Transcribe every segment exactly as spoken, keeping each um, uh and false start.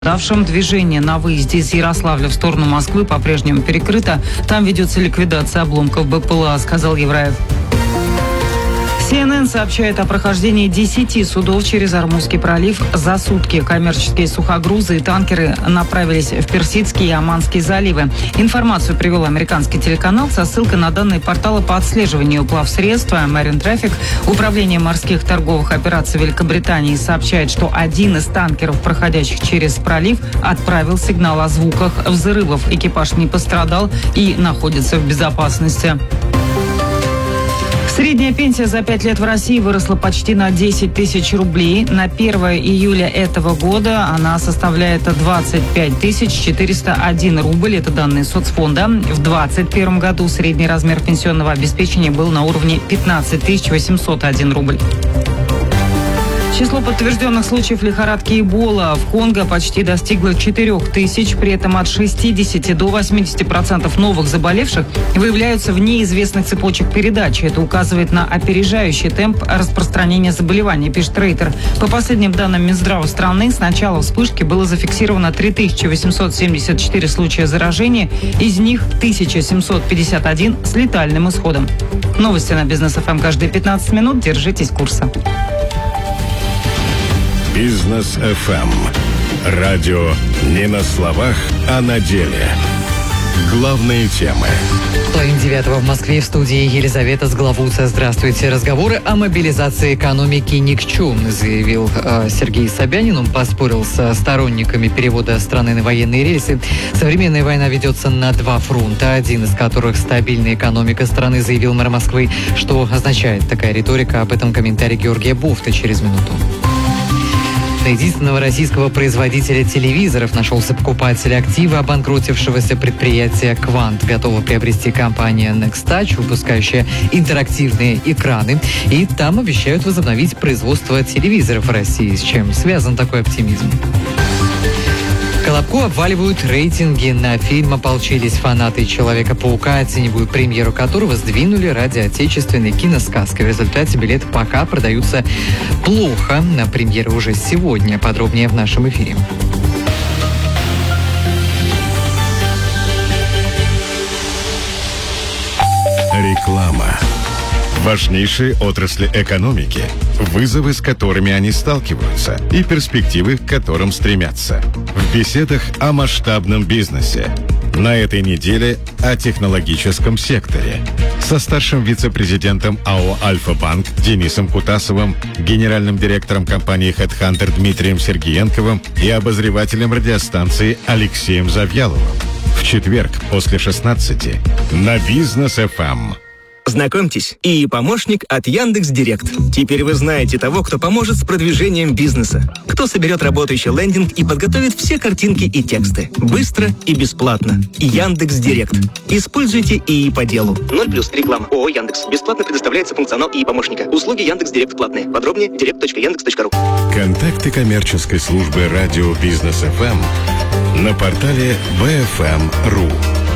Давшем движение на выезде из Ярославля в сторону Москвы по-прежнему перекрыто. Там ведется ликвидация обломков БПЛА, сказал Евраев. си эн эн сообщает о прохождении десяти судов через Ормузский пролив за сутки. Коммерческие сухогрузы и танкеры направились в Персидские и Оманские заливы. Информацию привел американский телеканал со ссылкой на данные портала по отслеживанию плавсредств Marine Traffic. Управление морских торговых операций Великобритании сообщает, что один из танкеров, проходящих через пролив, отправил сигнал о звуках взрывов. Экипаж не пострадал и находится в безопасности. Средняя пенсия за пять лет в России выросла почти на десять тысяч рублей. На первое июля этого года она составляет двадцать пять тысяч четыреста один рубль. Это данные соцфонда. В двадцать первом году средний размер пенсионного обеспечения был на уровне пятнадцать тысяч восемьсот один рубль. Число подтвержденных случаев лихорадки Эбола в Конго почти достигло четырех тысяч. При этом от шестидесяти до восьмидесяти процентов новых заболевших выявляются вне известных цепочек передачи. Это указывает на опережающий темп распространения заболевания, пишет Рейтер. По последним данным Минздрава страны, с начала вспышки было зафиксировано три тысячи восемьсот семьдесят четыре случая заражения. Из них тысяча семьсот пятьдесят один с летальным исходом. Новости на Бизнес эф эм каждые пятнадцать минут. Держитесь курса. Бизнес эф эм. Радио не на словах, а на деле. Главные темы. Половина девятого в Москве, в студии Елизавета Сглавуца. Здравствуйте. Разговоры о мобилизации экономики ни к чему, заявил э, Сергей Собянин. Он поспорил со сторонниками перевода страны на военные рельсы. Современная война ведется на два фронта, один из которых стабильная экономика страны, заявил мэр Москвы. Что означает такая риторика? Об этом комментарий Георгия Буфта через минуту. На единственного российского производителя телевизоров нашелся покупатель актива обанкротившегося предприятия «Квант». Готова приобрести компания Nextouch, выпускающая интерактивные экраны. И там обещают возобновить производство телевизоров в России. С чем связан такой оптимизм? Колобку обваливают рейтинги. На фильм ополчились фанаты «Человека-паука», оценивают премьеру которого сдвинули ради отечественной киносказки. В результате билеты пока продаются плохо. На премьера уже сегодня. Подробнее в нашем эфире. Реклама. Важнейшие отрасли экономики, вызовы, с которыми они сталкиваются, и перспективы, к которым стремятся. В беседах о масштабном бизнесе. На этой неделе о технологическом секторе. Со старшим вице-президентом АО «Альфа-Банк» Денисом Кутасовым, генеральным директором компании HeadHunter Дмитрием Сергиенковым и обозревателем радиостанции Алексеем Завьяловым. В четверг после шестнадцати на Бизнес эф эм. Знакомьтесь, и помощник от Яндекс.Директ. Теперь вы знаете того, кто поможет с продвижением бизнеса. Кто соберет работающий лендинг и подготовит все картинки и тексты. Быстро и бесплатно. Яндекс.Директ. Используйте ИИ по делу. Ноль плюс реклама. ООО Яндекс. Бесплатно предоставляется функционал ИИ помощника. Услуги Яндекс.Директ платные. Подробнее директ точка яндекс точка ру. Контакты коммерческой службы радио Бизнес эф эм на портале би эф эм точка ру.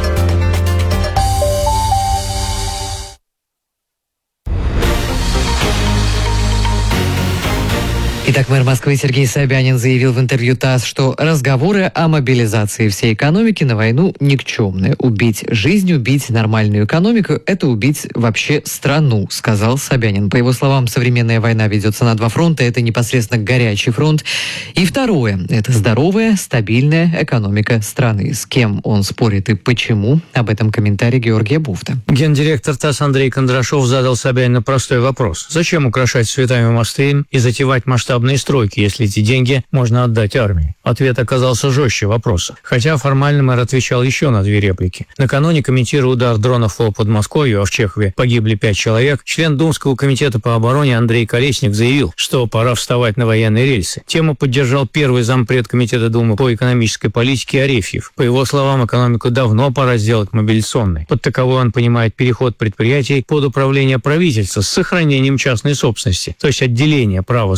Итак, мэр Москвы Сергей Собянин заявил в интервью ТАСС, что разговоры о мобилизации всей экономики на войну никчемные. Убить жизнь, убить нормальную экономику – это убить вообще страну, сказал Собянин. По его словам, современная война ведется на два фронта. Это непосредственно горячий фронт. И второе – это здоровая, стабильная экономика страны. С кем он спорит и почему? Об этом комментарий Георгия Буфта. Гендиректор ТАСС Андрей Кондрашов задал Собянину простой вопрос. Зачем украшать цветами мосты и затевать масштабные стройки, если эти деньги можно отдать армии? Ответ оказался жестче вопроса. Хотя формально мэр отвечал еще на две реплики. Накануне, комментируя удар дронов в Подмосковье, а в Чехове погибли пять человек, член Думского комитета по обороне Андрей Колесник заявил, что пора вставать на военные рельсы. Тему поддержал первый зампред комитета Думы по экономической политике Арефьев. По его словам, экономику давно пора сделать мобилизационной. Под таковой он понимает переход предприятий под управление правительства с сохранением частной собственности, то есть отделение права собственности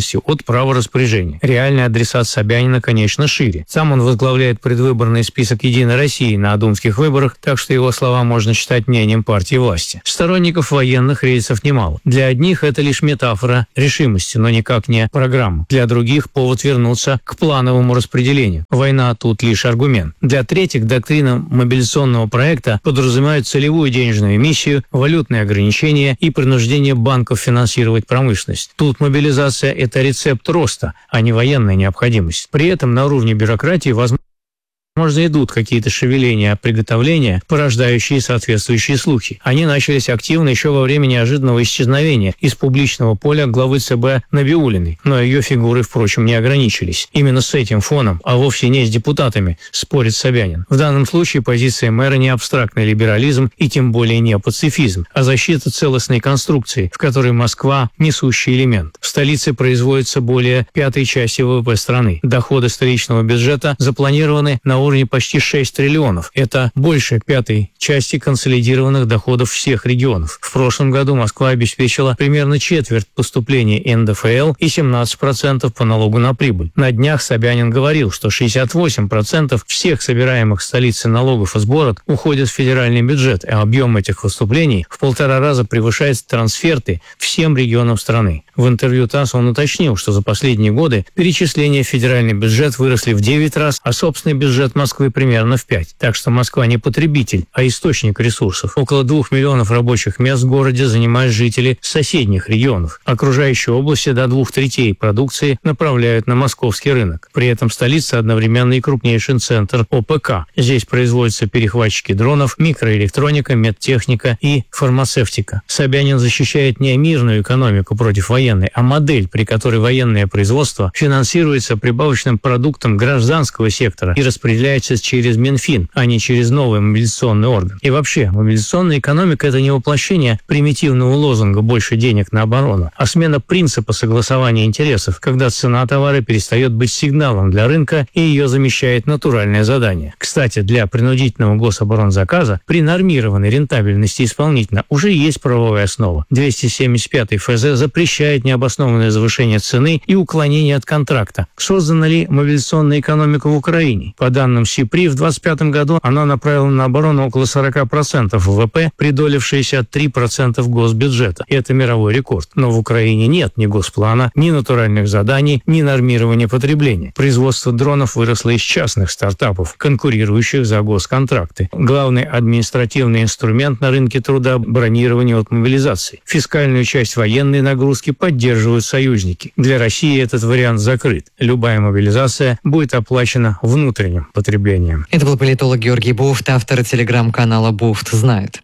зависимости от права распоряжения. Реальный адресат Собянина, конечно, шире. Сам он возглавляет предвыборный список «Единой России» на думских выборах, так что его слова можно считать мнением партии власти. Сторонников военных рейсов немало. Для одних это лишь метафора решимости, но никак не программа. Для других повод вернуться к плановому распределению. Война тут лишь аргумент. Для третьих доктрина мобилизационного проекта подразумевает целевую денежную эмиссию, валютные ограничения и принуждение банков финансировать промышленность. Тут мобилизация – это рецепт роста, а не военная необходимость. При этом на уровне бюрократии возможно Возможно, идут какие-то шевеления, приготовления, порождающие соответствующие слухи. Они начались активно еще во время неожиданного исчезновения из публичного поля главы ЦБ Набиуллиной, но ее фигуры, впрочем, не ограничились. Именно с этим фоном, а вовсе не с депутатами, спорит Собянин. В данном случае позиция мэра не абстрактный либерализм и тем более не пацифизм, а защита целостной конструкции, в которой Москва – несущий элемент. В столице производится более пятой части ВВП страны. Доходы столичного бюджета запланированы на уровне почти шесть триллионов. Это больше пятой части консолидированных доходов всех регионов. В прошлом году Москва обеспечила примерно четверть поступлений эн дэ эф эл и семнадцать процентов по налогу на прибыль. На днях Собянин говорил, что шестьдесят восемь процентов всех собираемых в столице налогов и сборов уходят в федеральный бюджет, а объем этих поступлений в полтора раза превышает трансферты всем регионам страны. В интервью ТАСС он уточнил, что за последние годы перечисления в федеральный бюджет выросли в девять раз, а собственный бюджет Москвы примерно в пять. Так что Москва не потребитель, а источник ресурсов. Около двух миллионов рабочих мест в городе занимают жители соседних регионов. Окружающие области до двух третей продукции направляют на московский рынок. При этом столица одновременно и крупнейший центр о пэ ка. Здесь производятся перехватчики дронов, микроэлектроника, медтехника и фармацевтика. Собянин защищает не мирную экономику против военной, а модель, при которой военное производство финансируется прибавочным продуктом гражданского сектора и распределяется через Минфин, а не через новый мобилизационный орган. И вообще, мобилизационная экономика – это не воплощение примитивного лозунга «больше денег на оборону», а смена принципа согласования интересов, когда цена товара перестает быть сигналом для рынка и ее замещает натуральное задание. Кстати, для принудительного гособоронзаказа при нормированной рентабельности исполнителя уже есть правовая основа. двести семьдесят пятый эф зэ запрещает необоснованное завышение цены и уклонение от контракта. Создана ли мобилизационная экономика в Украине? По данным СИПРИ, в двадцать пятом году она направила на оборону около сорок процентов вэ вэ пэ при доле в шестьдесят три процента госбюджета. И это мировой рекорд. Но в Украине нет ни госплана, ни натуральных заданий, ни нормирования потребления. Производство дронов выросло из частных стартапов, конкурирующих за госконтракты. Главный административный инструмент на рынке труда – бронирование от мобилизации. Фискальную часть военной нагрузки поддерживают союзники. Для России этот вариант закрыт. Любая мобилизация будет оплачена внутренним потреблением. Это был политолог Георгий Буфт, автор телеграм-канала «Буфт знает».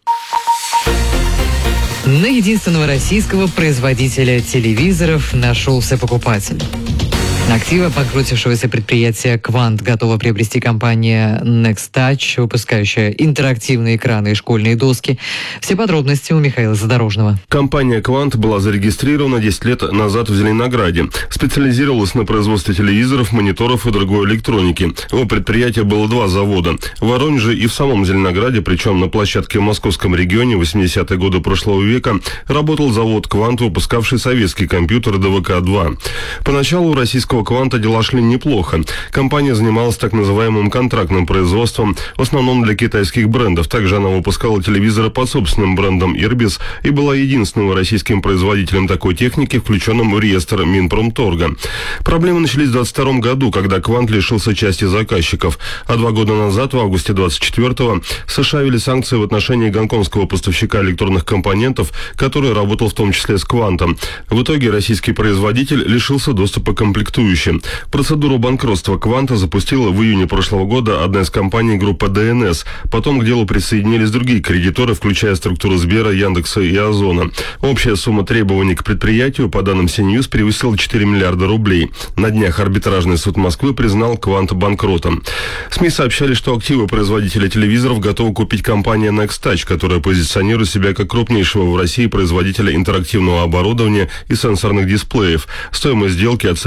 На единственного российского производителя телевизоров нашелся покупатель. Активы покрутившегося предприятия «Квант» готова приобрести компания Nextouch, выпускающая интерактивные экраны и школьные доски. Все подробности у Михаила Задорожного. Компания «Квант» была зарегистрирована десять лет назад в Зеленограде. Специализировалась на производстве телевизоров, мониторов и другой электроники. У предприятия было два завода – в Воронеже и в самом Зеленограде, причем на площадке в московском регионе в восьмидесятые годы прошлого века работал завод «Квант», выпускавший советский компьютер дэ вэ ка два. Поначалу у российского «Кванта» дела шли неплохо. Компания занималась так называемым контрактным производством, в основном для китайских брендов. Также она выпускала телевизоры под собственным брендом «Ирбис» и была единственным российским производителем такой техники, включенным в реестр Минпромторга. Проблемы начались в двадцать втором году, когда «Квант» лишился части заказчиков. А два года назад, в августе двадцать четвёртого, США ввели санкции в отношении гонконгского поставщика электронных компонентов, который работал в том числе с «Квантом». В итоге российский производитель лишился доступа к комплектующим. Процедуру банкротства «Кванта» запустила в июне прошлого года одна из компаний группы дэ эн эс. Потом к делу присоединились другие кредиторы, включая структуру Сбера, Яндекса и Озона. Общая сумма требований к предприятию, по данным Синьюз, превысила четыре миллиарда рублей. На днях арбитражный суд Москвы признал «Квант» банкротом. СМИ сообщали, что активы производителя телевизоров готова купить компания Nextouch, которая позиционирует себя как крупнейшего в России производителя интерактивного оборудования и сенсорных дисплеев. Стоимость сделки оценивали в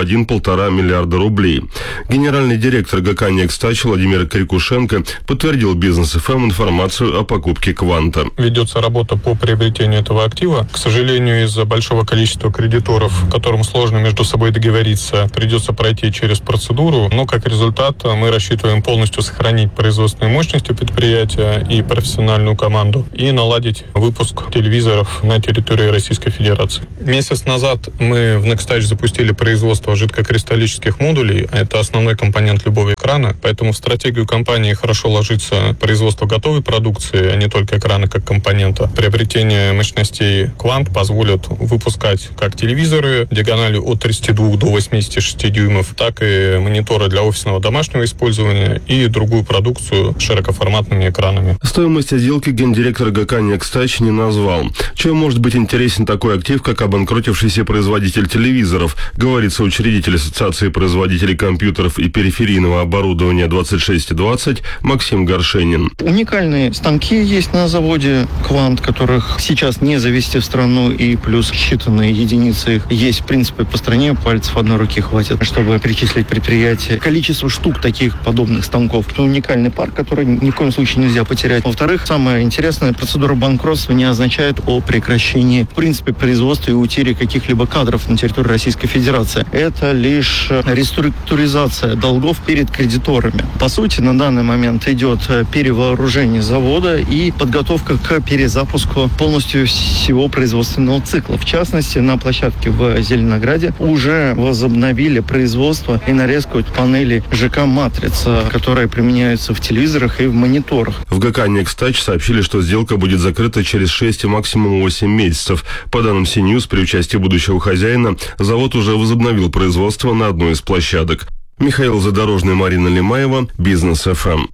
один-полтора миллиарда рублей. Генеральный директор ГК «Некстач» Владимир Крикушенко подтвердил Бизнес эф эм информацию о покупке «Кванта». Ведется работа по приобретению этого актива. К сожалению, из-за большого количества кредиторов, которым сложно между собой договориться, придется пройти через процедуру. Но как результат мы рассчитываем полностью сохранить производственные мощности предприятия и профессиональную команду и наладить выпуск телевизоров на территории Российской Федерации. Месяц назад мы в Некстач запустили производство жидкокристаллических модулей. Это основной компонент любого экрана, поэтому в стратегию компании хорошо ложится производство готовой продукции, а не только экрана как компонента. Приобретение мощностей «Квант» позволит выпускать как телевизоры диагональю от тридцати двух до восьмидесяти шести дюймов, так и мониторы для офисного домашнего использования и другую продукцию с широкоформатными экранами. Стоимость сделки гендиректор ГК «Некстач» не назвал. Чем может быть интересен такой актив, как обанкротившийся производитель телевизоров, говорит соучредитель Ассоциации производителей компьютеров и периферийного оборудования двадцать шесть двадцать Максим Горшенин. Уникальные станки есть на заводе «Квант», которых сейчас не завезти в страну, и плюс считанные единицы их есть, в принципе, по стране. Пальцев одной руки хватит, чтобы перечислить предприятие. Количество штук таких подобных станков. Это уникальный парк, который ни в коем случае нельзя потерять. Во-вторых, самое интересное, процедура банкротства не означает о прекращении, в принципе, производства и утере каких-либо кадров на территории Российской Федерации. Это лишь реструктуризация долгов перед кредиторами. По сути, на данный момент идет перевооружение завода и подготовка к перезапуску полностью всего производственного цикла. В частности, на площадке в Зеленограде уже возобновили производство и нарезку панелей ЖК «Матрица», которые применяются в телевизорах и в мониторах. В ГК «Некстач» сообщили, что сделка будет закрыта через шесть и максимум восемь месяцев. По данным Си-Ньюс, при участии будущего хозяина, завод уже возобновил производство на одной из площадок. Михаил Задорожный, Марина Лимаева, Бизнес эф эм.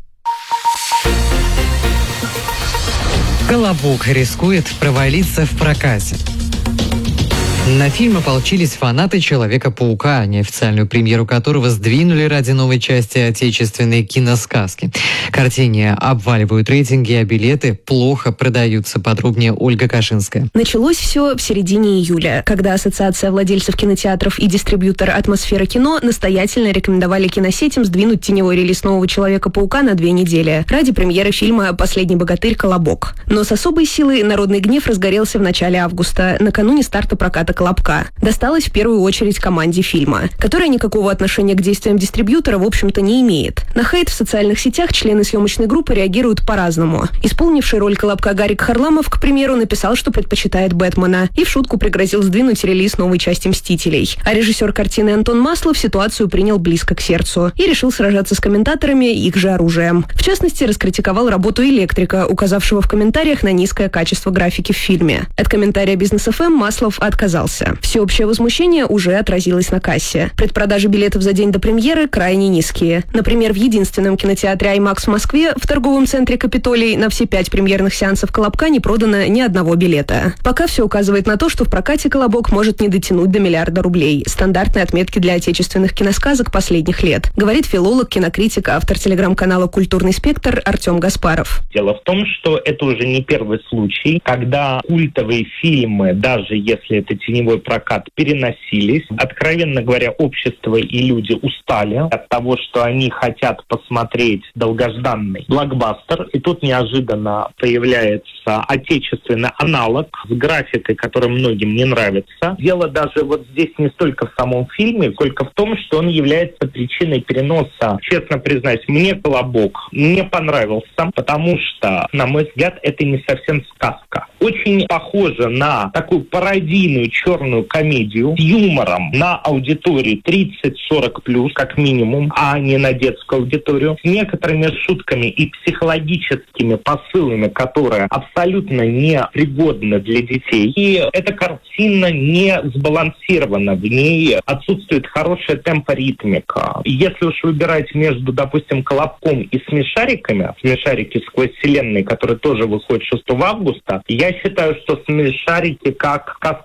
«Колобок» рискует провалиться в прокате. На фильм ополчились фанаты «Человека-паука», неофициальную премьеру которого сдвинули ради новой части отечественной киносказки. Картине обваливают рейтинги, а билеты плохо продаются. Подробнее Ольга Кашинская. Началось все в середине июля, когда Ассоциация владельцев кинотеатров и дистрибьютор «Атмосфера кино» настоятельно рекомендовали киносетям сдвинуть теневой релиз нового «Человека-паука» на две недели ради премьеры фильма «Последний богатырь. Колобок». Но с особой силой народный гнев разгорелся в начале августа, накануне старта проката «Колобка». Досталось в первую очередь команде фильма, которая никакого отношения к действиям дистрибьютора, в общем-то, не имеет. На хейт в социальных сетях члены съемочной группы реагируют по-разному. Исполнивший роль Колобка Гарик Харламов, к примеру, написал, что предпочитает Бэтмена, и в шутку пригрозил сдвинуть релиз новой части «Мстителей». А режиссер картины Антон Маслов ситуацию принял близко к сердцу и решил сражаться с комментаторами их же оружием. В частности, раскритиковал работу электрика, указавшего в комментариях на низкое качество графики в фильме. От комментария Бизнес эф эм Маслов отказался. Всеобщее возмущение уже отразилось на кассе. Предпродажи билетов за день до премьеры крайне низкие. Например, в единственном кинотеатре «Аймакс» в Москве в торговом центре «Капитолий» на все пять премьерных сеансов «Колобка» не продано ни одного билета. Пока все указывает на то, что в прокате «Колобок» может не дотянуть до миллиарда рублей. Стандартной отметки для отечественных киносказок последних лет, говорит филолог, кинокритик, автор телеграм-канала «Культурный спектр» Артем Гаспаров. Дело в том, что это уже не первый случай, когда культовые фильмы, даже если это теневой прокат, переносились. Откровенно говоря, общество и люди устали от того, что они хотят посмотреть долгожданный блокбастер. И тут неожиданно появляется отечественный аналог с графикой, которая многим не нравится. Дело даже вот здесь не столько в самом фильме, сколько в том, что он является причиной переноса. Честно признаюсь, мне «Колобок» не понравился, потому что, на мой взгляд, это не совсем сказка. Очень похоже на такую пародийную черную комедию с юмором на аудитории тридцать-сорок плюс, как минимум, а не на детскую аудиторию, с некоторыми шутками и психологическими посылами, которые абсолютно не пригодны для детей. И эта картина не сбалансирована, в ней отсутствует хорошая темпоритмика. Если уж выбирать между, допустим, «Колобком» и «Смешариками», «Смешарики сквозь вселенные», которые тоже выходят шестого августа, я считаю, что «Смешарики» как сказка-блокбастер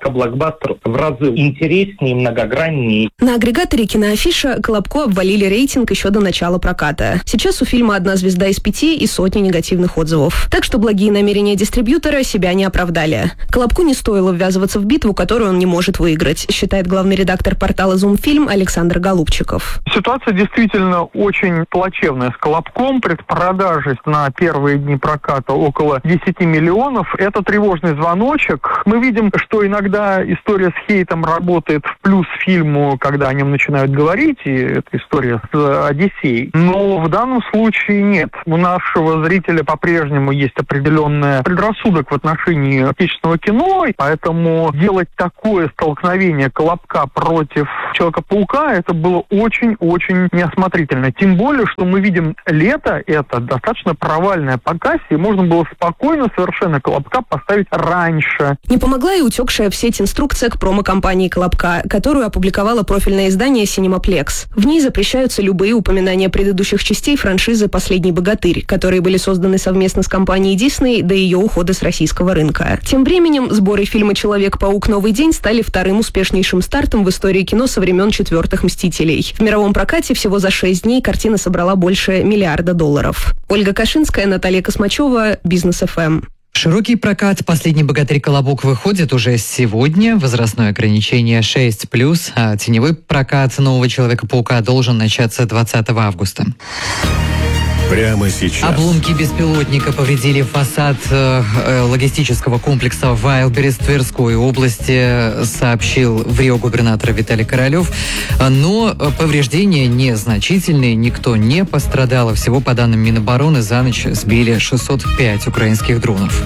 блокбастер в разы интереснее и многограннее. На агрегаторе «Киноафиша» «Колобку» обвалили рейтинг еще до начала проката. Сейчас у фильма одна звезда из пяти и сотни негативных отзывов. Так что благие намерения дистрибьютора себя не оправдали. «Колобку» не стоило ввязываться в битву, которую он не может выиграть, считает главный редактор портала «Зумфильм» Александр Голубчиков. Ситуация действительно очень плачевная с «Колобком». Предпродажи на первые дни проката около десяти миллионов. Это тревожный звоночек. Мы видим, что иногда история с хейтом работает в плюс фильму, когда о нем начинают говорить, и это история с «Одиссеей». Но в данном случае нет. У нашего зрителя по-прежнему есть определенный предрассудок в отношении отечественного кино, поэтому делать такое столкновение «Колобка» против «Человека-паука» это было очень-очень неосмотрительно. Тем более, что мы видим лето, это достаточно провальное по кассе, и можно было спокойно совершенно «Колобка» поставить раньше. Не помогла и утекшая в сеть инструкция к промо-компании «Колобка», которую опубликовало профильное издание «Синемаплекс». В ней запрещаются любые упоминания предыдущих частей франшизы «Последний богатырь», которые были созданы совместно с компанией Disney до ее ухода с российского рынка. Тем временем сборы фильма «Человек-паук. Новый день» стали вторым успешнейшим стартом в истории кино со времен четвертых «Мстителей». В мировом прокате всего за шесть дней картина собрала больше миллиарда долларов. Ольга Кашинская, Наталья Космачева, Бизнес эф эм. Широкий прокат «Последний богатырь. Колобок» выходит уже сегодня. Возрастное ограничение шесть плюс, а теневой прокат «Нового Человека-паука» должен начаться двадцатого августа. Прямо сейчас. Обломки беспилотника повредили фасад э, логистического комплекса в Вайлдберрис Тверской области, сообщил в Рио губернатор Виталий Королев. Но повреждения незначительные, никто не пострадал. Всего, по данным Минобороны, за ночь сбили шестьсот пять украинских дронов.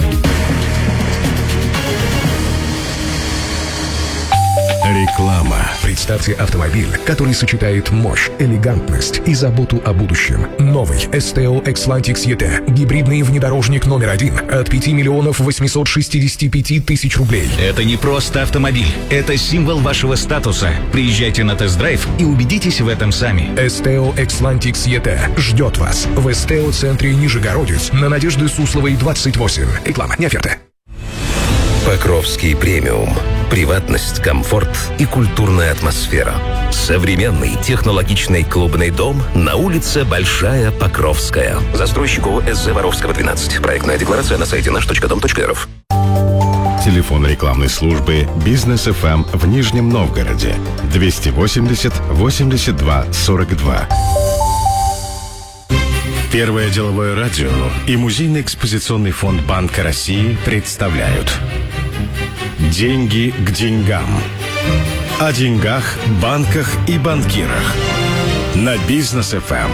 Реклама. Представьте автомобиль, который сочетает мощь, элегантность и заботу о будущем. Новый эс тэ о Xlantix и ти. Гибридный внедорожник номер один от пяти миллионов восьмисот шестидесяти пяти тысяч рублей. Это не просто автомобиль. Это символ вашего статуса. Приезжайте на тест-драйв и убедитесь в этом сами. эс тэ о Xlantix и ти ждет вас в эс тэ о-центре Нижегородец на Надежды Сусловой, двадцать восемь. Реклама, не оферта. Покровский премиум. Приватность, комфорт и культурная атмосфера. Современный технологичный клубный дом на улице Большая Покровская. Застройщик ООО «эс зэ Воровского, двенадцать». Проектная декларация на сайте наш точка дом точка эр эф. Телефон рекламной службы «Бизнес эф эм» в Нижнем Новгороде. двести восемьдесят восемьдесят два сорок два. Первое деловое радио и музейный экспозиционный фонд Банка России представляют «Деньги к деньгам». О деньгах, банках и банкирах. На Бизнес эф эм.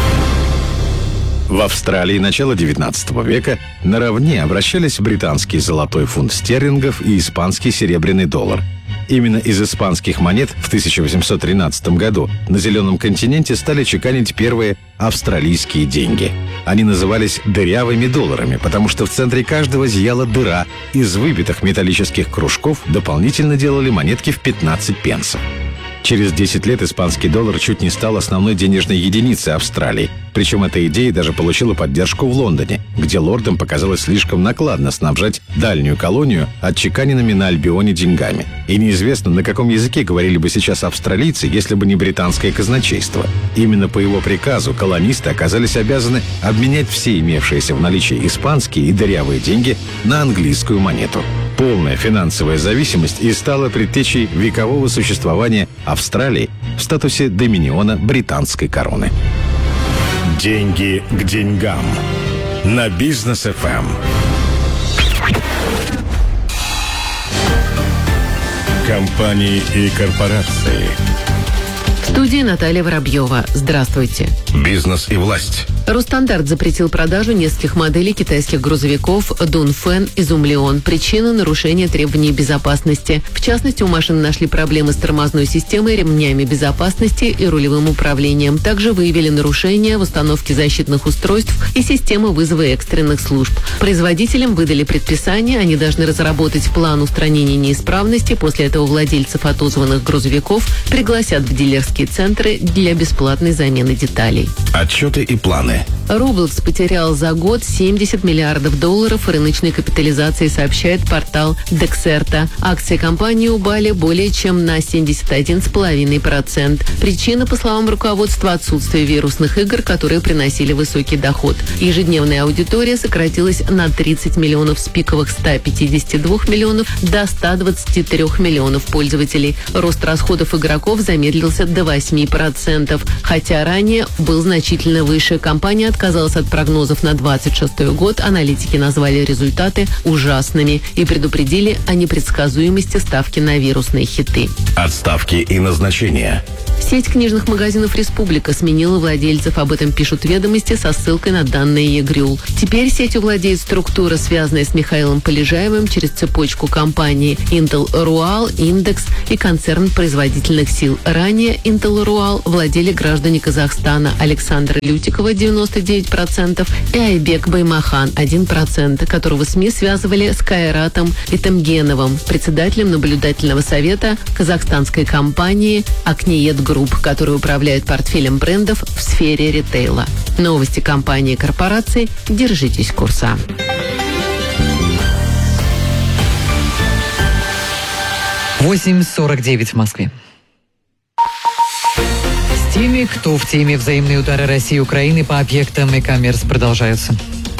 В Австралии начала девятнадцатого века наравне обращались британский золотой фунт стерлингов и испанский серебряный доллар. Именно из испанских монет в тысяча восемьсот тринадцатом году на Зеленом континенте стали чеканить первые австралийские деньги. Они назывались дырявыми долларами, потому что в центре каждого зияла дыра. Из выбитых металлических кружков дополнительно делали монетки в пятнадцать пенсов. Через десять лет испанский доллар чуть не стал основной денежной единицей Австралии. Причем эта идея даже получила поддержку в Лондоне, где лордам показалось слишком накладно снабжать дальнюю колонию отчеканенными на Альбионе деньгами. И неизвестно, на каком языке говорили бы сейчас австралийцы, если бы не британское казначейство. Именно по его приказу колонисты оказались обязаны обменять все имевшиеся в наличии испанские и дырявые деньги на английскую монету. Полная финансовая зависимость и стала предтечей векового существования Австралии в статусе доминиона британской короны. Деньги к деньгам. На Бизнес эф эм. Компании и корпорации. В студии Наталья Воробьева. Здравствуйте. Бизнес и власть. Росстандарт запретил продажу нескольких моделей китайских грузовиков Дунфэн и Зумлеон. Причина – нарушение требований безопасности. В частности, у машин нашли проблемы с тормозной системой, ремнями безопасности и рулевым управлением. Также выявили нарушения в установке защитных устройств и системы вызова экстренных служб. Производителям выдали предписание, они должны разработать план устранения неисправности. После этого владельцев отозванных грузовиков пригласят в дилерские центры для бесплатной замены деталей. Отчеты и планы. Roblox потерял за год семьдесят миллиардов долларов рыночной капитализации, сообщает портал Dexerto. Акции компании упали более чем на семьдесят один целых пять десятых процента. Причина, по словам руководства, отсутствие вирусных игр, которые приносили высокий доход. Ежедневная аудитория сократилась на тридцать миллионов с пиковых ста пятидесяти двух миллионов до ста двадцати трёх миллионов пользователей. Рост расходов игроков замедлился до восьми процентов. Хотя ранее был значительно выше. Компания отказалась от прогнозов на двадцать шестой год. Аналитики назвали результаты ужасными и предупредили о непредсказуемости ставки на вирусные хиты. Отставки и назначения. Сеть книжных магазинов «Республика» сменила владельцев. Об этом пишут «Ведомости» со ссылкой на данные ЕГРЮЛ. Теперь сетью владеет структура, связанная с Михаилом Полежаевым через цепочку компаний Intel Rual, Индекс и концерн производительных сил. Ранее Intel Rual владели граждане Казахстана Александра Лютикова девяносто девять процентов и Айбек Баймахан один процент, которого СМИ связывали с Кайратом Итемгеновым, председателем наблюдательного совета казахстанской компании «Акниет Групп», который управляет портфелем брендов в сфере ритейла. Новости компании и корпораций. Держитесь курса. восемь сорок девять в Москве. С теми, кто в теме, взаимные удары России и Украины по объектам e-commerce продолжаются.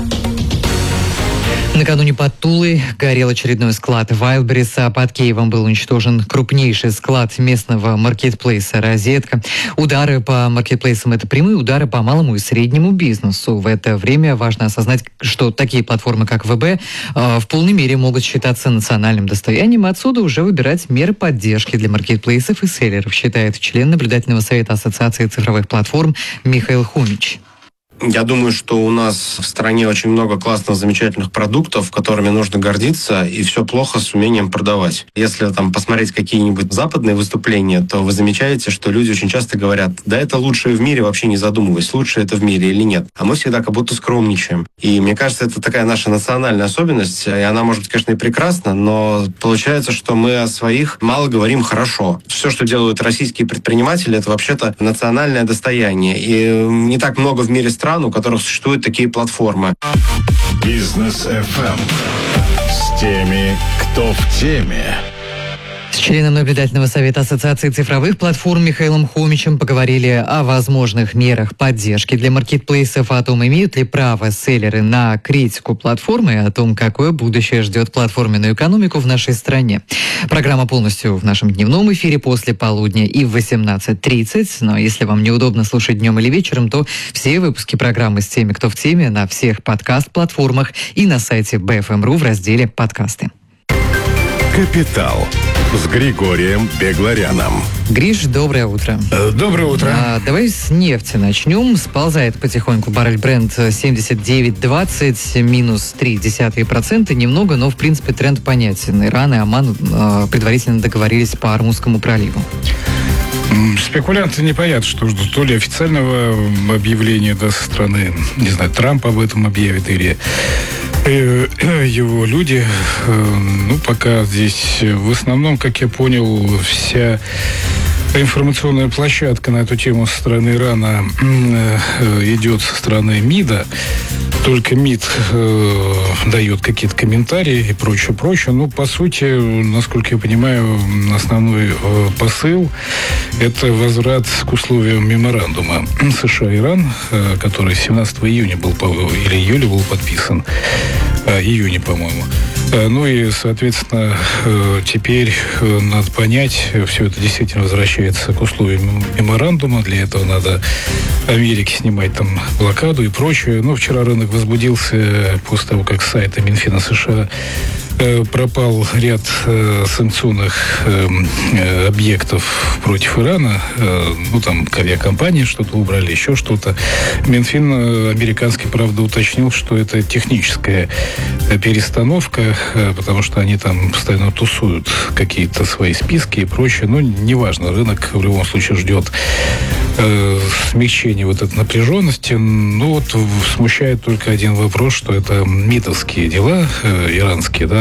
Накануне под Тулой горел очередной склад Wildberries, а под Киевом был уничтожен крупнейший склад местного маркетплейса «Розетка». Удары по маркетплейсам – это прямые удары по малому и среднему бизнесу. В это время важно осознать, что такие платформы, как ВБ, э, в полной мере могут считаться национальным достоянием, и отсюда уже выбирать меры поддержки для маркетплейсов и селлеров, считает член наблюдательного совета Ассоциации цифровых платформ Михаил Хомич. Я думаю, что у нас в стране очень много классных, замечательных продуктов, которыми нужно гордиться, и все плохо с умением продавать. Если там посмотреть какие-нибудь западные выступления, то вы замечаете, что люди очень часто говорят: да это лучшее в мире, вообще не задумываясь, лучшее это в мире или нет. А мы всегда как будто скромничаем. И мне кажется, это такая наша национальная особенность, и она может быть, конечно, и прекрасна, но получается, что мы о своих мало говорим хорошо. Все, что делают российские предприниматели, это вообще-то национальное достояние. И не так много в мире стран, у которых существуют такие платформы. Бизнес эф эм. С теми, кто в теме. С членом наблюдательного совета Ассоциации цифровых платформ Михаилом Хомичем поговорили о возможных мерах поддержки для маркетплейсов, о том, имеют ли право селлеры на критику платформы, и о том, какое будущее ждет платформенную экономику в нашей стране. Программа полностью в нашем дневном эфире после полудня и в восемнадцать тридцать. Но если вам неудобно слушать днем или вечером, то все выпуски программы «С теми, кто в теме» на всех подкаст-платформах и на сайте би эф эм точка ру в разделе «Подкасты». Капитал с Григорием Бегларяном. Гриш, доброе утро. Доброе утро. А, давай с нефти начнем. Сползает потихоньку баррель Brent семьдесят девять двадцать, минус три десятых процента. Немного, но в принципе тренд понятен. Иран и Оман э, предварительно договорились по Ормузскому проливу. Спекулянты непонятно, что ждут. То ли официального объявления, да, со стороны, не знаю, Трамп об этом объявит, или э, его люди. Э, ну, пока здесь в основном, как я понял, вся информационная площадка на эту тему со стороны Ирана э, идет со стороны МИДа. Только МИД э, дает какие-то комментарии и прочее, прочее. Ну, по сути, насколько я понимаю, основной э, посыл – это возврат к условиям меморандума США и Иран, э, который семнадцатого июня был, или июля был подписан, э, июня, по-моему. Э, ну и, соответственно, э, теперь э, надо понять, все это действительно возвращается к условиям меморандума. Для этого надо Америке снимать там блокаду и прочее. Ну, вчера рынок возбудился после того, как с сайта Минфина США э, пропал ряд э, санкционных э, объектов против Ирана. Э, ну, там авиакомпании что-то убрали, еще что-то. Минфин э, американский, правда, уточнил, что это техническая э, перестановка, э, потому что они там постоянно тусуют какие-то свои списки и прочее. Ну, неважно, рынок в любом случае ждет э, смягчения вот этой напряженности. Ну, вот смущает только один вопрос, что это МИДовские дела, э, иранские, да,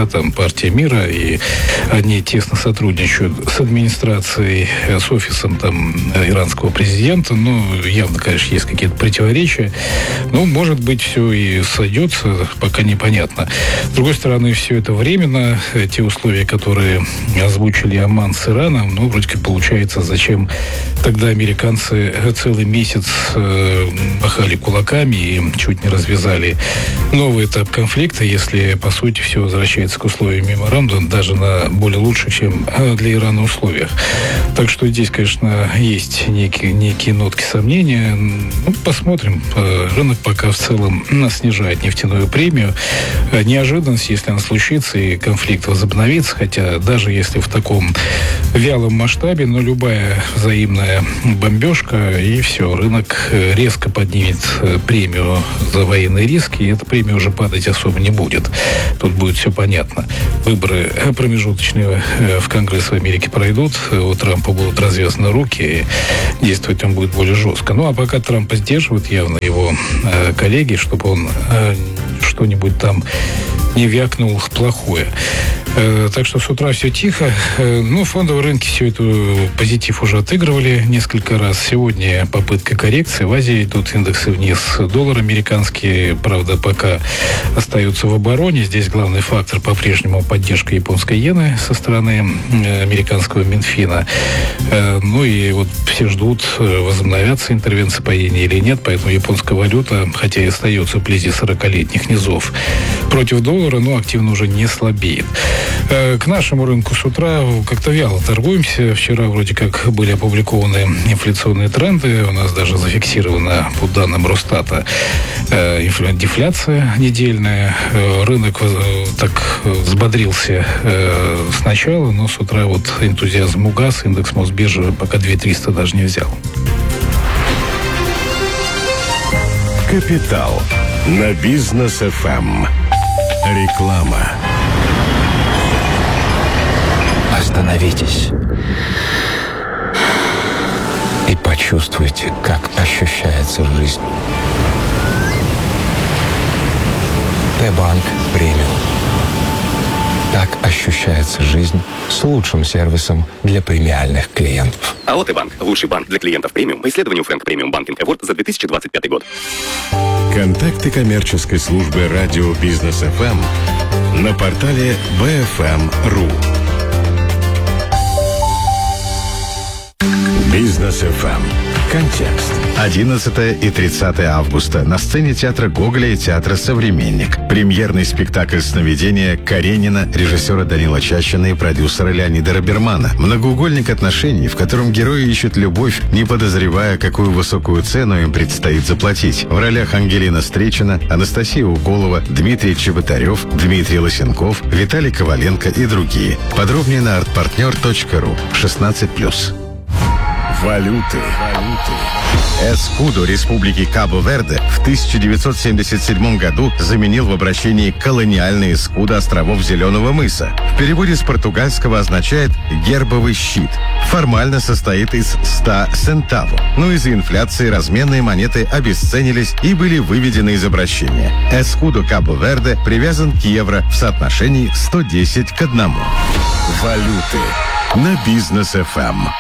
там партия мира, и они тесно сотрудничают с администрацией, с офисом там иранского президента. Ну, явно, конечно, есть какие-то противоречия. Ну, может быть, все и сойдется, пока непонятно. С другой стороны, все это временно. Те условия, которые озвучили Оман с Ираном, ну, вроде как получается, зачем тогда американцы целый месяц э, махали кулаками и чуть не развязали новый этап конфликта, если, по сути, все возвращается к условиям меморандума, даже на более лучших, чем для Ирана условиях. Так что здесь, конечно, есть некие, некие нотки сомнения. Ну, посмотрим. Рынок пока в целом снижает нефтяную премию. Неожиданность, если она случится и конфликт возобновится, хотя даже если в таком вялом масштабе, но любая взаимная бомбежка, и все, рынок резко поднимет премию за военные риски, и эта премия уже падать особо не будет. Тут будет все понятно. Выборы промежуточные в Конгресс в Америке пройдут, у Трампа будут развязаны руки, и действовать он будет более жестко. Ну, а пока Трампа сдерживают явно его э, коллеги, чтобы он э, что-нибудь там не вякнул плохое. Э, так что с утра все тихо. Э, ну, фондовые рынки всю эту позитив уже отыгрывали несколько раз. Сегодня попытка коррекции. В Азии идут индексы вниз. Доллар американский, правда, пока остается в обороне. Здесь главный фактор по-прежнему поддержка японской иены со стороны э, американского Минфина. Э, ну и вот все ждут, возобновятся интервенции по иене или нет. Поэтому японская валюта, хотя и остается вблизи сорокалетних низов, против доллара, но активно уже не слабеет. К нашему рынку с утра как-то вяло торгуемся. Вчера вроде как были опубликованы инфляционные тренды. У нас даже зафиксирована, по данным Росстата, дефляция недельная. Рынок так взбодрился сначала, но с утра вот энтузиазм угас. Индекс Мосбиржи пока две тысячи триста даже не взял. Капитал на Бизнес эф эм. Реклама. Остановитесь и почувствуйте, как ощущается жизнь. Т-банк премиум. Так ощущается жизнь с лучшим сервисом для премиальных клиентов. АО «Т-банк» – лучший банк для клиентов премиум по исследованию Фрэнк Премиум Банкинг Эворд за две тысячи двадцать пятый год. Контакты коммерческой службы радио Бизнес эф эм на портале би эф эм точка ру. Бизнес эф эм. Контекст. одиннадцатого и тридцатого августа на сцене театра Гоголя и театра «Современник». Премьерный спектакль «Сновидение» Каренина, режиссера Данила Чащина и продюсера Леонида Робермана. Многоугольник отношений, в котором герои ищут любовь, не подозревая, какую высокую цену им предстоит заплатить. В ролях Ангелина Стречина, Анастасия Уколова, Дмитрий Чеботарев, Дмитрий Лосенков, Виталий Коваленко и другие. Подробнее на артпартнер точка ру. шестнадцать плюс. Валюты. Эскудо Республики Кабо-Верде в тысяча девятьсот семьдесят седьмом году заменил в обращении колониальный эскудо островов Зеленого мыса. В переводе с португальского означает «гербовый щит». Формально состоит из ста центаво, но из-за инфляции разменные монеты обесценились и были выведены из обращения. Эскудо Кабо-Верде привязан к евро в соотношении сто десять к одному. Валюты на Бизнес эф эм.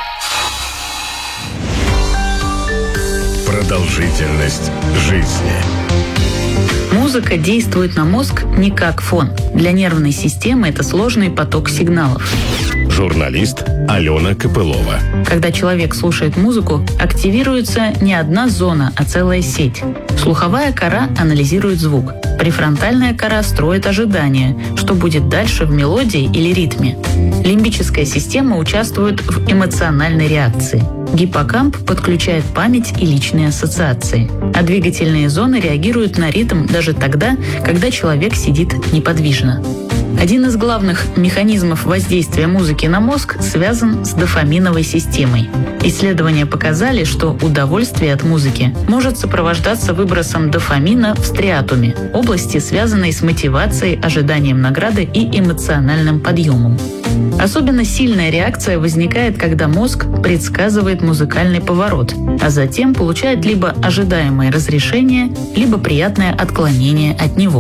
Продолжительность жизни. Музыка действует на мозг не как фон. Для нервной системы это сложный поток сигналов. Журналист Алена Копылова. Когда человек слушает музыку, активируется не одна зона, а целая сеть. Слуховая кора анализирует звук. Префронтальная кора строит ожидания, что будет дальше в мелодии или ритме. Лимбическая система участвует в эмоциональной реакции. Гиппокамп подключает память и личные ассоциации. А двигательные зоны реагируют на ритм даже тогда, когда человек сидит неподвижно. Один из главных механизмов воздействия музыки на мозг связан с дофаминовой системой. Исследования показали, что удовольствие от музыки может сопровождаться выбросом дофамина в стриатуме, области, связанной с мотивацией, ожиданием награды и эмоциональным подъемом. Особенно сильная реакция возникает, когда мозг предсказывает музыкальный поворот, а затем получает либо ожидаемое разрешение, либо приятное отклонение от него.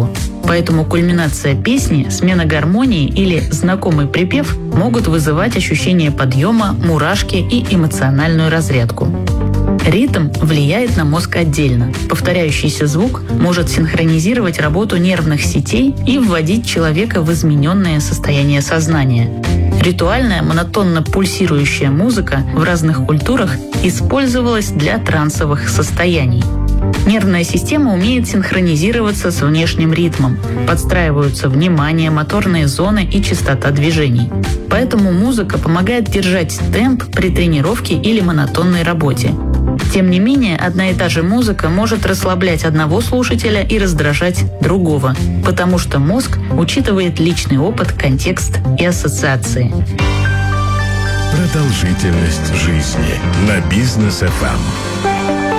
Поэтому кульминация песни, смена гармонии или знакомый припев могут вызывать ощущение подъема, мурашки и эмоциональную разрядку. Ритм влияет на мозг отдельно. Повторяющийся звук может синхронизировать работу нервных сетей и вводить человека в измененное состояние сознания. Ритуальная монотонно пульсирующая музыка в разных культурах использовалась для трансовых состояний. Нервная система умеет синхронизироваться с внешним ритмом. Подстраиваются внимание, моторные зоны и частота движений. Поэтому музыка помогает держать темп при тренировке или монотонной работе. Тем не менее, одна и та же музыка может расслаблять одного слушателя и раздражать другого, потому что мозг учитывает личный опыт, контекст и ассоциации. Продолжительность жизни на Бизнес эф эм.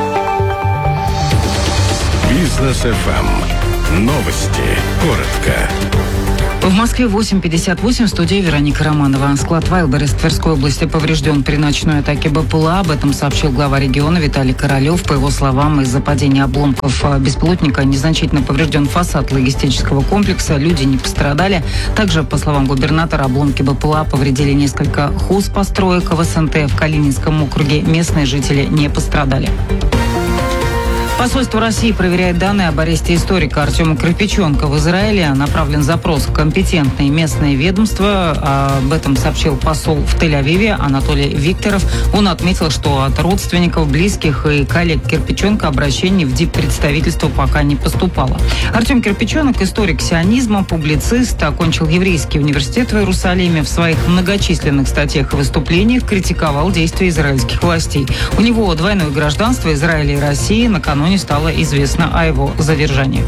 Бизнес эф эм. Новости. Коротко. В Москве восемь пятьдесят восемь, в студии Вероника Романова. Склад Вайлберрис в Тверской области поврежден при ночной атаке БПЛА. Об этом сообщил глава региона Виталий Королев. По его словам, из-за падения обломков беспилотника незначительно поврежден фасад логистического комплекса. Люди не пострадали. Также, по словам губернатора, обломки БПЛА повредили несколько хозпостроек в СНТ в Калининском округе. Местные жители не пострадали. Посольство России проверяет данные об аресте историка Артема Кирпиченко в Израиле. Направлен запрос в компетентные местные ведомства. Об этом сообщил посол в Тель-Авиве Анатолий Викторов. Он отметил, что от родственников, близких и коллег Кирпиченко обращений в диппредставительство пока не поступало. Артем Кирпиченок – историк сионизма, публицист, окончил еврейский университет в Иерусалиме. В своих многочисленных статьях и выступлениях критиковал действия израильских властей. У него двойное гражданство Израиля и России. Накануне стало известно о его задержании.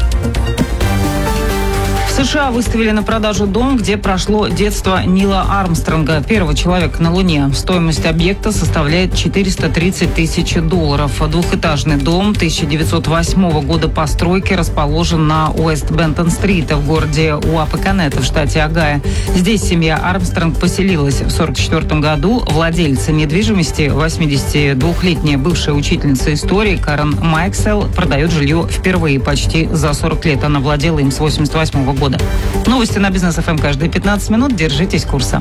В США выставили на продажу дом, где прошло детство Нила Армстронга, первого человека на Луне. Стоимость объекта составляет четыреста тридцать тысяч долларов. Двухэтажный дом тысяча девятьсот восьмого года постройки расположен на Уэст-Бентон-стрит в городе Уапаканета в штате Огайо. Здесь семья Армстронг поселилась в сорок четвёртом году. Владельца недвижимости, восьмидесятидвухлетняя бывшая учительница истории Карен Майксел, продает жилье впервые почти за сорок лет. Она владела им с восемьдесят восьмого года. Новости на Бизнес эф эм каждые пятнадцать минут. Держитесь курса.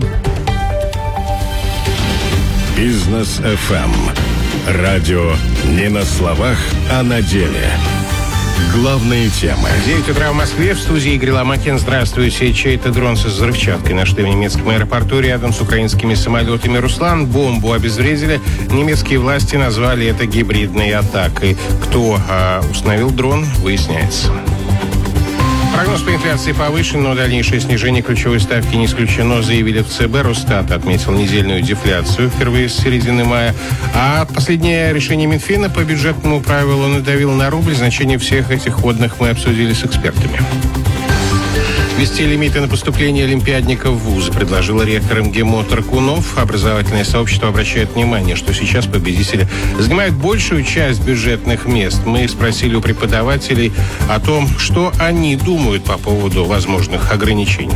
Бизнес эф эм. Радио не на словах, а на деле. Главные темы. девять утра в Москве. В студии Игорь Ломакин. Здравствуйте. Чей-то дрон с взрывчаткой нашли в немецком аэропорту рядом с украинскими самолетами. Руслан, бомбу обезвредили. Немецкие власти назвали это гибридной атакой. Кто а, установил дрон, выясняется. Прогноз по инфляции повышен, но дальнейшее снижение ключевой ставки не исключено, заявили в ЦБ. Росстат отметил недельную дефляцию впервые с середины мая. А последнее решение Минфина по бюджетному правилу надавило на рубль. Значение всех этих вводных мы обсудили с экспертами. Ввести лимиты на поступление олимпиадников в вузы предложила ректор МГИМО Таркунов. Образовательное сообщество обращает внимание, что сейчас победители занимают большую часть бюджетных мест. Мы спросили у преподавателей о том, что они думают по поводу возможных ограничений.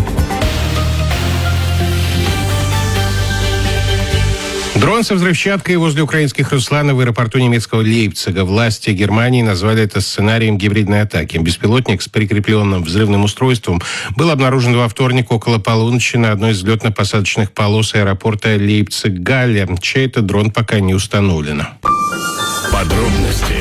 Дрон со взрывчаткой возле украинских Руслана в аэропорту немецкого Лейпцига. Власти Германии назвали это сценарием гибридной атаки. Беспилотник с прикрепленным взрывным устройством был обнаружен во вторник около полуночи на одной из взлетно-посадочных полос аэропорта Лейпциг-Галле. Чей-то дрон пока не установлено. Подробности.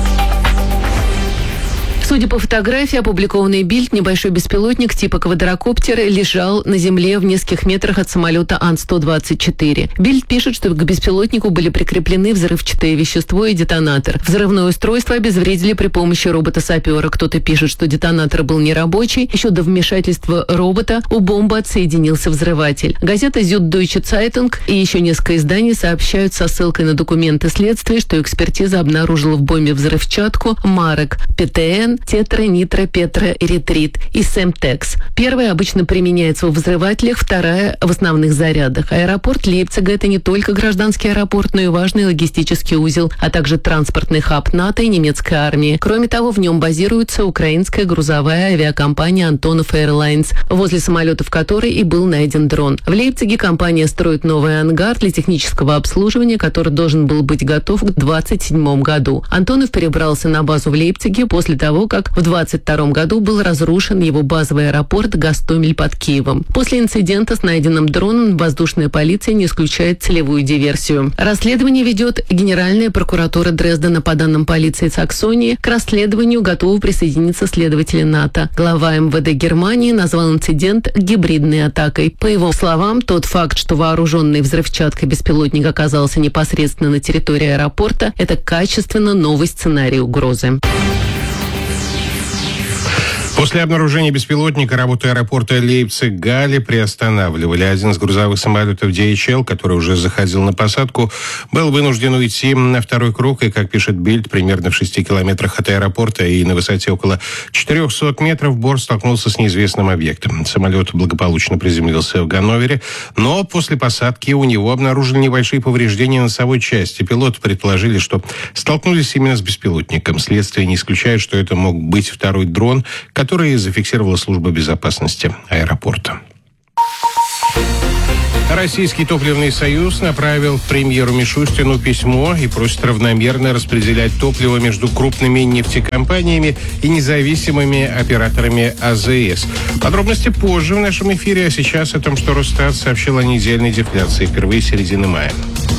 Судя по фотографии, опубликованной Бильд, небольшой беспилотник типа квадрокоптера лежал на земле в нескольких метрах от самолета Ан сто двадцать четыре. Бильд пишет, что к беспилотнику были прикреплены взрывчатое вещество и детонатор. Взрывное устройство обезвредили при помощи робота-сапера. Кто-то пишет, что детонатор был нерабочий. Еще до вмешательства робота у бомбы отсоединился взрыватель. Газета Süddeutsche Zeitung и еще несколько изданий сообщают со ссылкой на документы следствия, что экспертиза обнаружила в бомбе взрывчатку марок пи ти эн, тетранитропетроэритрит и Семтекс. Первая обычно применяется во взрывателях, вторая в основных зарядах. Аэропорт Лейпцига – это не только гражданский аэропорт, но и важный логистический узел, а также транспортный хаб НАТО и немецкой армии. Кроме того, в нем базируется украинская грузовая авиакомпания Антонов Airlines, возле самолетов которой и был найден дрон. В Лейпциге компания строит новый ангар для технического обслуживания, который должен был быть готов к двадцать седьмому году. Антонов перебрался на базу в Лейпциге после того, как в двадцать втором году был разрушен его базовый аэропорт Гостомель под Киевом. После инцидента с найденным дроном воздушная полиция не исключает целевую диверсию. Расследование ведет Генеральная прокуратура Дрездена. По данным полиции Саксонии, к расследованию готовы присоединиться следователи НАТО. Глава эм вэ дэ Германии назвал инцидент гибридной атакой. По его словам, тот факт, что вооруженный взрывчаткой беспилотник оказался непосредственно на территории аэропорта, это качественно новый сценарий угрозы. После обнаружения беспилотника работу аэропорта Лейпциг-Галле приостанавливали. Один из грузовых самолетов ди эйч эл, который уже заходил на посадку, был вынужден уйти на второй круг, и, как пишет Бильд, примерно в шести километрах от аэропорта и на высоте около четырехсот метров борт столкнулся с неизвестным объектом. Самолет благополучно приземлился в Ганновере, но после посадки у него обнаружили небольшие повреждения носовой части. Пилоты предположили, что столкнулись именно с беспилотником. Следствие не исключает, что это мог быть второй дрон, который который зафиксировала служба безопасности аэропорта. Российский топливный союз направил премьеру Мишустину письмо и просит равномерно распределять топливо между крупными нефтекомпаниями и независимыми операторами а зэ эс. Подробности позже в нашем эфире, а сейчас о том, что Росстат сообщил о недельной дефляции впервые с середины мая.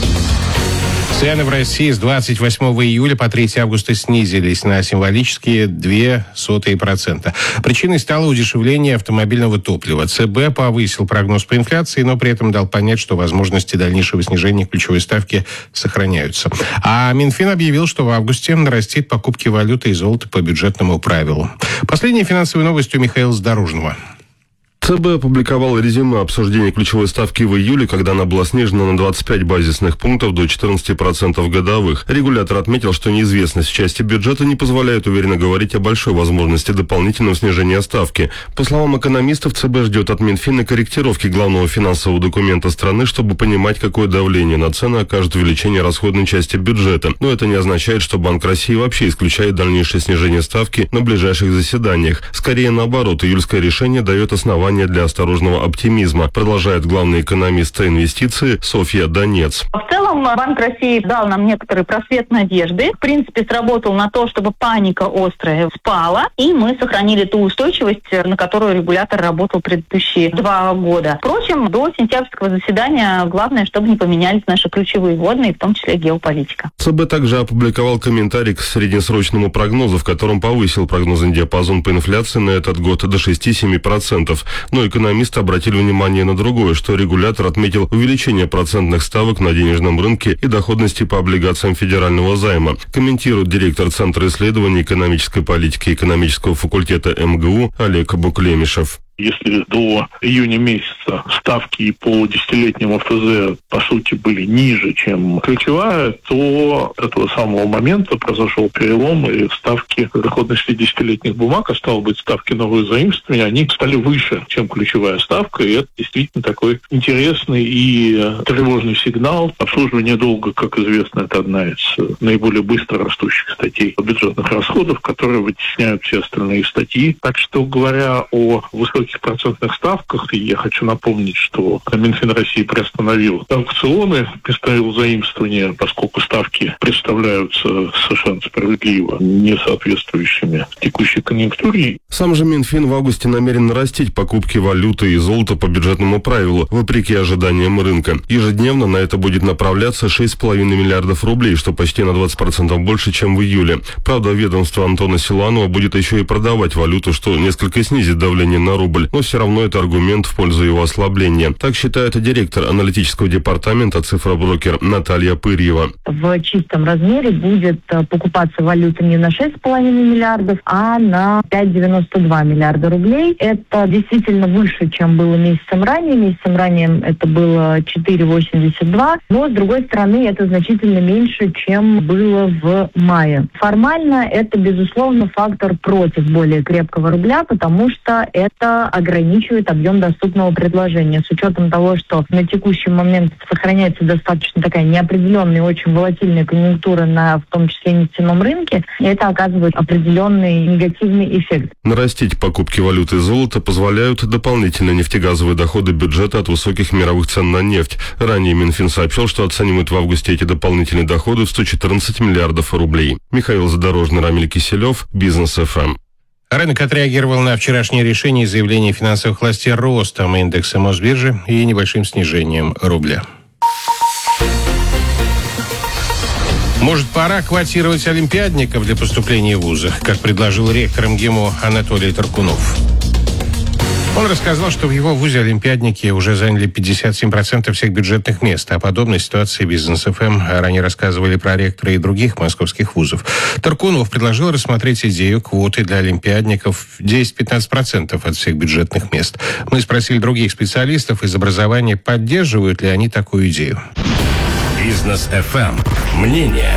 Цены в России с двадцать восьмого июля по третьего августа снизились на символические две сотые процента. Причиной стало удешевление автомобильного топлива. ЦБ повысил прогноз по инфляции, но при этом дал понять, что возможности дальнейшего снижения ключевой ставки сохраняются. А Минфин объявил, что в августе нарастит покупки валюты и золота по бюджетному правилу. Последние финансовые новости у Михаила Задорожного. ЦБ опубликовал резюме обсуждения ключевой ставки в июле, когда она была снижена на двадцать пять базисных пунктов до четырнадцати процентов годовых. Регулятор отметил, что неизвестность в части бюджета не позволяет уверенно говорить о большой возможности дополнительного снижения ставки. По словам экономистов, ЦБ ждет от Минфина корректировки главного финансового документа страны, чтобы понимать, какое давление на цены окажет увеличение расходной части бюджета. Но это не означает, что Банк России вообще исключает дальнейшее снижение ставки на ближайших заседаниях. Скорее наоборот, июльское решение дает основание для осторожного оптимизма, продолжает главный экономист инвестиций Софья Донец. В целом Банк России дал нам некоторый просвет надежды. В принципе, сработал на то, чтобы паника острая спала, и мы сохранили ту устойчивость, на которую регулятор работал предыдущие два года. Впрочем, до сентябрьского заседания главное, чтобы не поменялись наши ключевые вводные, в том числе геополитика. ЦБ также опубликовал комментарий к среднесрочному прогнозу, в котором повысил прогнозный диапазон по инфляции на этот год до шести-семи процентов. Но экономисты обратили внимание на другое, что регулятор отметил увеличение процентных ставок на денежном рынке и доходности по облигациям федерального займа. Комментирует директор Центра исследований экономической политики и экономического факультета эм гэ у Олег Буклемишев. Если до июня месяца ставки по десятилетнему эф зэ, по сути, были ниже, чем ключевая, то с этого самого момента произошел перелом, и ставки доходности десятилетних бумаг, а стало быть, ставки новых заимствований, они стали выше, чем ключевая ставка, и это действительно такой интересный и тревожный сигнал. Обслуживание долга, как известно, это одна из наиболее быстро растущих статей бюджетных расходов, которые вытесняют все остальные статьи. Так что, говоря о высоких процентных ставках, и я хочу напомнить, что Минфин России приостановил аукционы, приостановил заимствования, поскольку ставки представляются совершенно справедливо не соответствующими текущей конъюнктуре. Сам же Минфин в августе намерен нарастить покупки валюты и золота по бюджетному правилу, вопреки ожиданиям рынка. Ежедневно на это будет направляться шесть с половиной миллиардов рублей, что почти на двадцать процентов больше, чем в июле. Правда, ведомство Антона Силуанова будет еще и продавать валюту, что несколько снизит давление на рубль. Но все равно это аргумент в пользу его ослабления. Так считает директор аналитического департамента «Цифроброкер» Наталья Пырьева. В чистом размере будет покупаться валюта не на шесть с половиной миллиардов, а на пять целых девяносто два миллиарда рублей. Это действительно выше, чем было месяцем ранее. Месяцем ранее это было четыре целых восемьдесят два. Но, с другой стороны, это значительно меньше, чем было в мае. Формально это, безусловно, фактор против более крепкого рубля, потому что это это ограничивает объем доступного предложения. С учетом того, что на текущий момент сохраняется достаточно такая неопределенная и очень волатильная конъюнктура на, в том числе, нефтяном рынке, это оказывает определенный негативный эффект. Нарастить покупки валюты и золота позволяют дополнительные нефтегазовые доходы бюджета от высоких мировых цен на нефть. Ранее Минфин сообщил, что оценивает в августе эти дополнительные доходы в сто четырнадцать миллиардов рублей. Михаил Задорожный, Рамиль Киселев, Бизнес эф эм. Рынок отреагировал на вчерашнее решение и заявление финансовых властей ростом индекса Мосбиржи и небольшим снижением рубля. Может, пора квотировать олимпиадников для поступления в вузы, как предложил ректор МГИМО Анатолий Таркунов. Он рассказал, что в его вузе олимпиадники уже заняли пятьдесят семь процентов всех бюджетных мест. О подобной ситуации Бизнес эф эм ранее рассказывали про ректора и других московских вузов. Таркунов предложил рассмотреть идею квоты для олимпиадников десять-пятнадцать процентов от всех бюджетных мест. Мы спросили других специалистов из образования, поддерживают ли они такую идею. Бизнес эф эм. Мнение.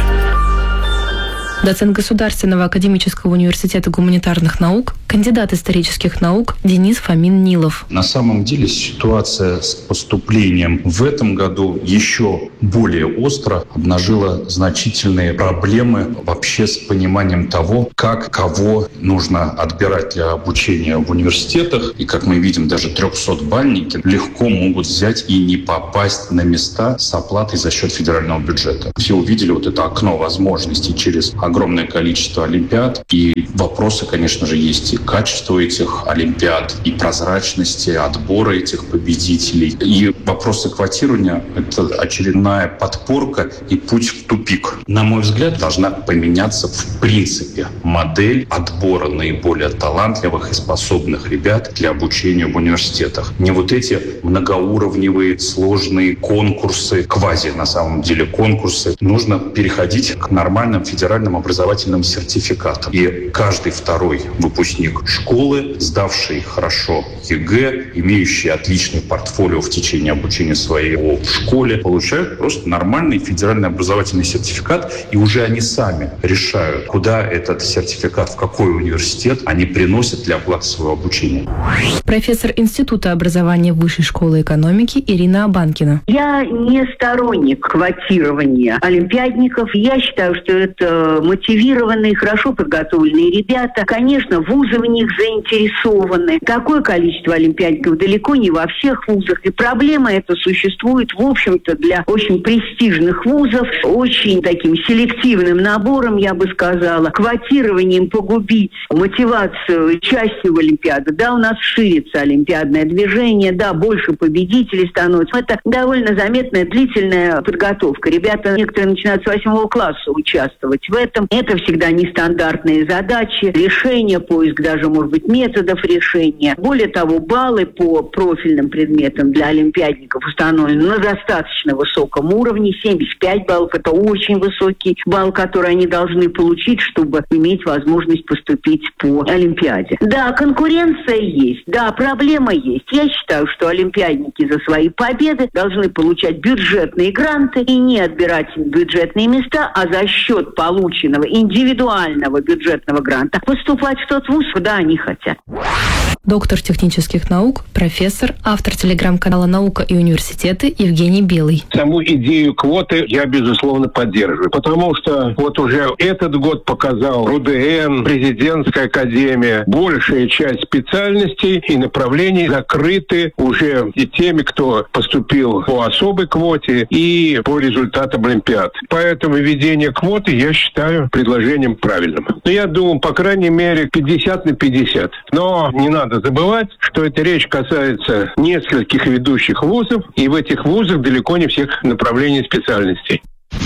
Доцент Государственного академического университета гуманитарных наук, кандидат исторических наук Денис Фомин-Нилов. На самом деле ситуация с поступлением в этом году еще более остро обнажила значительные проблемы вообще с пониманием того, как кого нужно отбирать для обучения в университетах. И, как мы видим, даже трехсотбальники легко могут взять и не попасть на места с оплатой за счет федерального бюджета. Все увидели вот это окно возможностей через огромное количество олимпиад. И вопросы, конечно же, есть и качество этих олимпиад, и прозрачности отбора этих победителей. И вопросы квотирования – это очередная подпорка и путь в тупик. На мой взгляд, должна поменяться в принципе модель отбора наиболее талантливых и способных ребят для обучения в университетах. Не вот эти многоуровневые сложные конкурсы, квази на самом деле конкурсы. Нужно переходить к нормальным федеральным образовательным сертификатам. И каждый второй выпускник школы, сдавший хорошо ЕГЭ, имеющий отличный портфолио в течение обучения своего в школе, получают просто нормальный федеральный образовательный сертификат, и уже они сами решают, куда этот сертификат, в какой университет они приносят для оплаты своего обучения. Профессор Института образования Высшей школы экономики Ирина Абанкина. Я не сторонник квотирования олимпиадников. Я считаю, что это мотивированные, хорошо подготовленные ребята. Конечно, вузы в них заинтересованы. Такое количество олимпиадников далеко не во всех вузах. И проблема эта существует, в общем-то, для очень престижных вузов, очень таким селективным набором, я бы сказала, квотированием погубить мотивацию части в Олимпиаду. Да, у нас ширится олимпиадное движение, да, больше победителей становится. Это довольно заметная длительная подготовка. Ребята некоторые начинают с восьмого класса участвовать в этом. Это всегда нестандартные задачи, решения, поиск даже, может быть, методов решения. Более того, баллы по профильным предметам для олимпиадников установлены на достаточно высоком уровне. семьдесят пять баллов – это очень высокий балл, который они должны получить, чтобы иметь возможность поступить по олимпиаде. Да, конкуренция есть, да, проблема есть. Я считаю, что олимпиадники за свои победы должны получать бюджетные гранты и не отбирать бюджетные места, а за счет полученного индивидуального бюджетного гранта поступать в тот вуз, куда они хотят. Доктор технических наук, профессор, автор телеграм-канала «Наука и университеты» Евгений Белый. Саму идею квоты я, безусловно, поддерживаю, потому что вот уже этот год показал РУДН, президентская академия, большая часть специальностей и направлений закрыты уже и теми, кто поступил по особой квоте и по результатам олимпиад. Поэтому введение квоты я считаю предложением правильным. Но я думаю, по крайней мере, пятьдесят на пятьдесят. Но не надо забывать, что эта речь касается нескольких ведущих вузов, и в этих вузах далеко не всех направлений специальностей.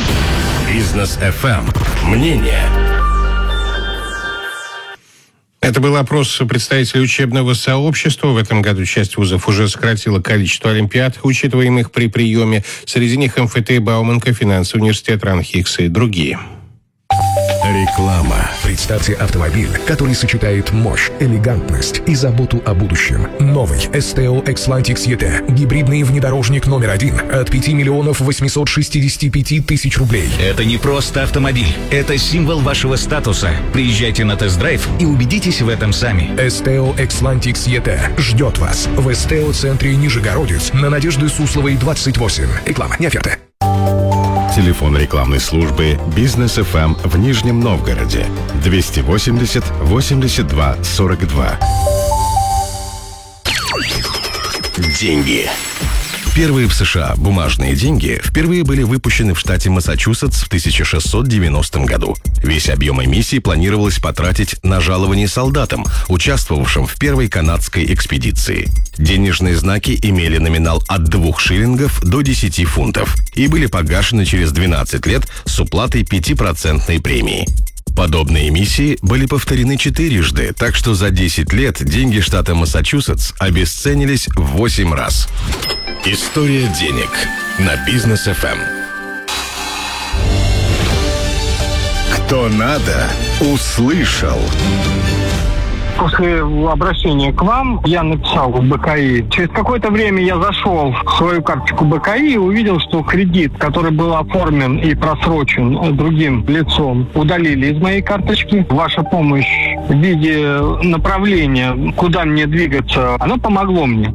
Бизнес эф эм. Мнение. Это был опрос представителей учебного сообщества. В этом году часть вузов уже сократила количество олимпиад, учитываемых при приеме. Среди них МФТ, Бауманка, финансовый университет, РАНХИКС и другие. Реклама. Представьте автомобиль, который сочетает мощь, элегантность и заботу о будущем. Новый эс тэ о Xlantic и ти. Гибридный внедорожник номер один от пяти миллионов восьмисот шестидесяти пяти тысяч рублей. Это не просто автомобиль. Это символ вашего статуса. Приезжайте на тест-драйв и убедитесь в этом сами. эс тэ о Xlantic и ти ждет вас в эс тэ о-центре Нижегородец на Надежды Сусловой, двадцать восемь. Реклама, не оферта. Телефон рекламной службы «Бизнес эф эм» в Нижнем Новгороде двести восемьдесят восемьдесят два сорок два. Деньги. Первые в США бумажные деньги впервые были выпущены в штате Массачусетс в тысяча шестьсот девяностом году. Весь объем эмиссии планировалось потратить на жалование солдатам, участвовавшим в первой канадской экспедиции. Денежные знаки имели номинал от двух шиллингов до десяти фунтов и были погашены через двенадцать лет с уплатой пятипроцентной премии. Подобные эмиссии были повторены четырежды, так что за десять лет деньги штата Массачусетс обесценились в восемь раз. История денег на Бизнес эф эм. Кто надо, услышал. После обращения к вам я написал в бэ ка и. Через какое-то время я зашел в свою карточку бэ ка и и увидел, что кредит, который был оформлен и просрочен другим лицом, удалили из моей карточки. Ваша помощь в виде направления, куда мне двигаться, она помогло мне.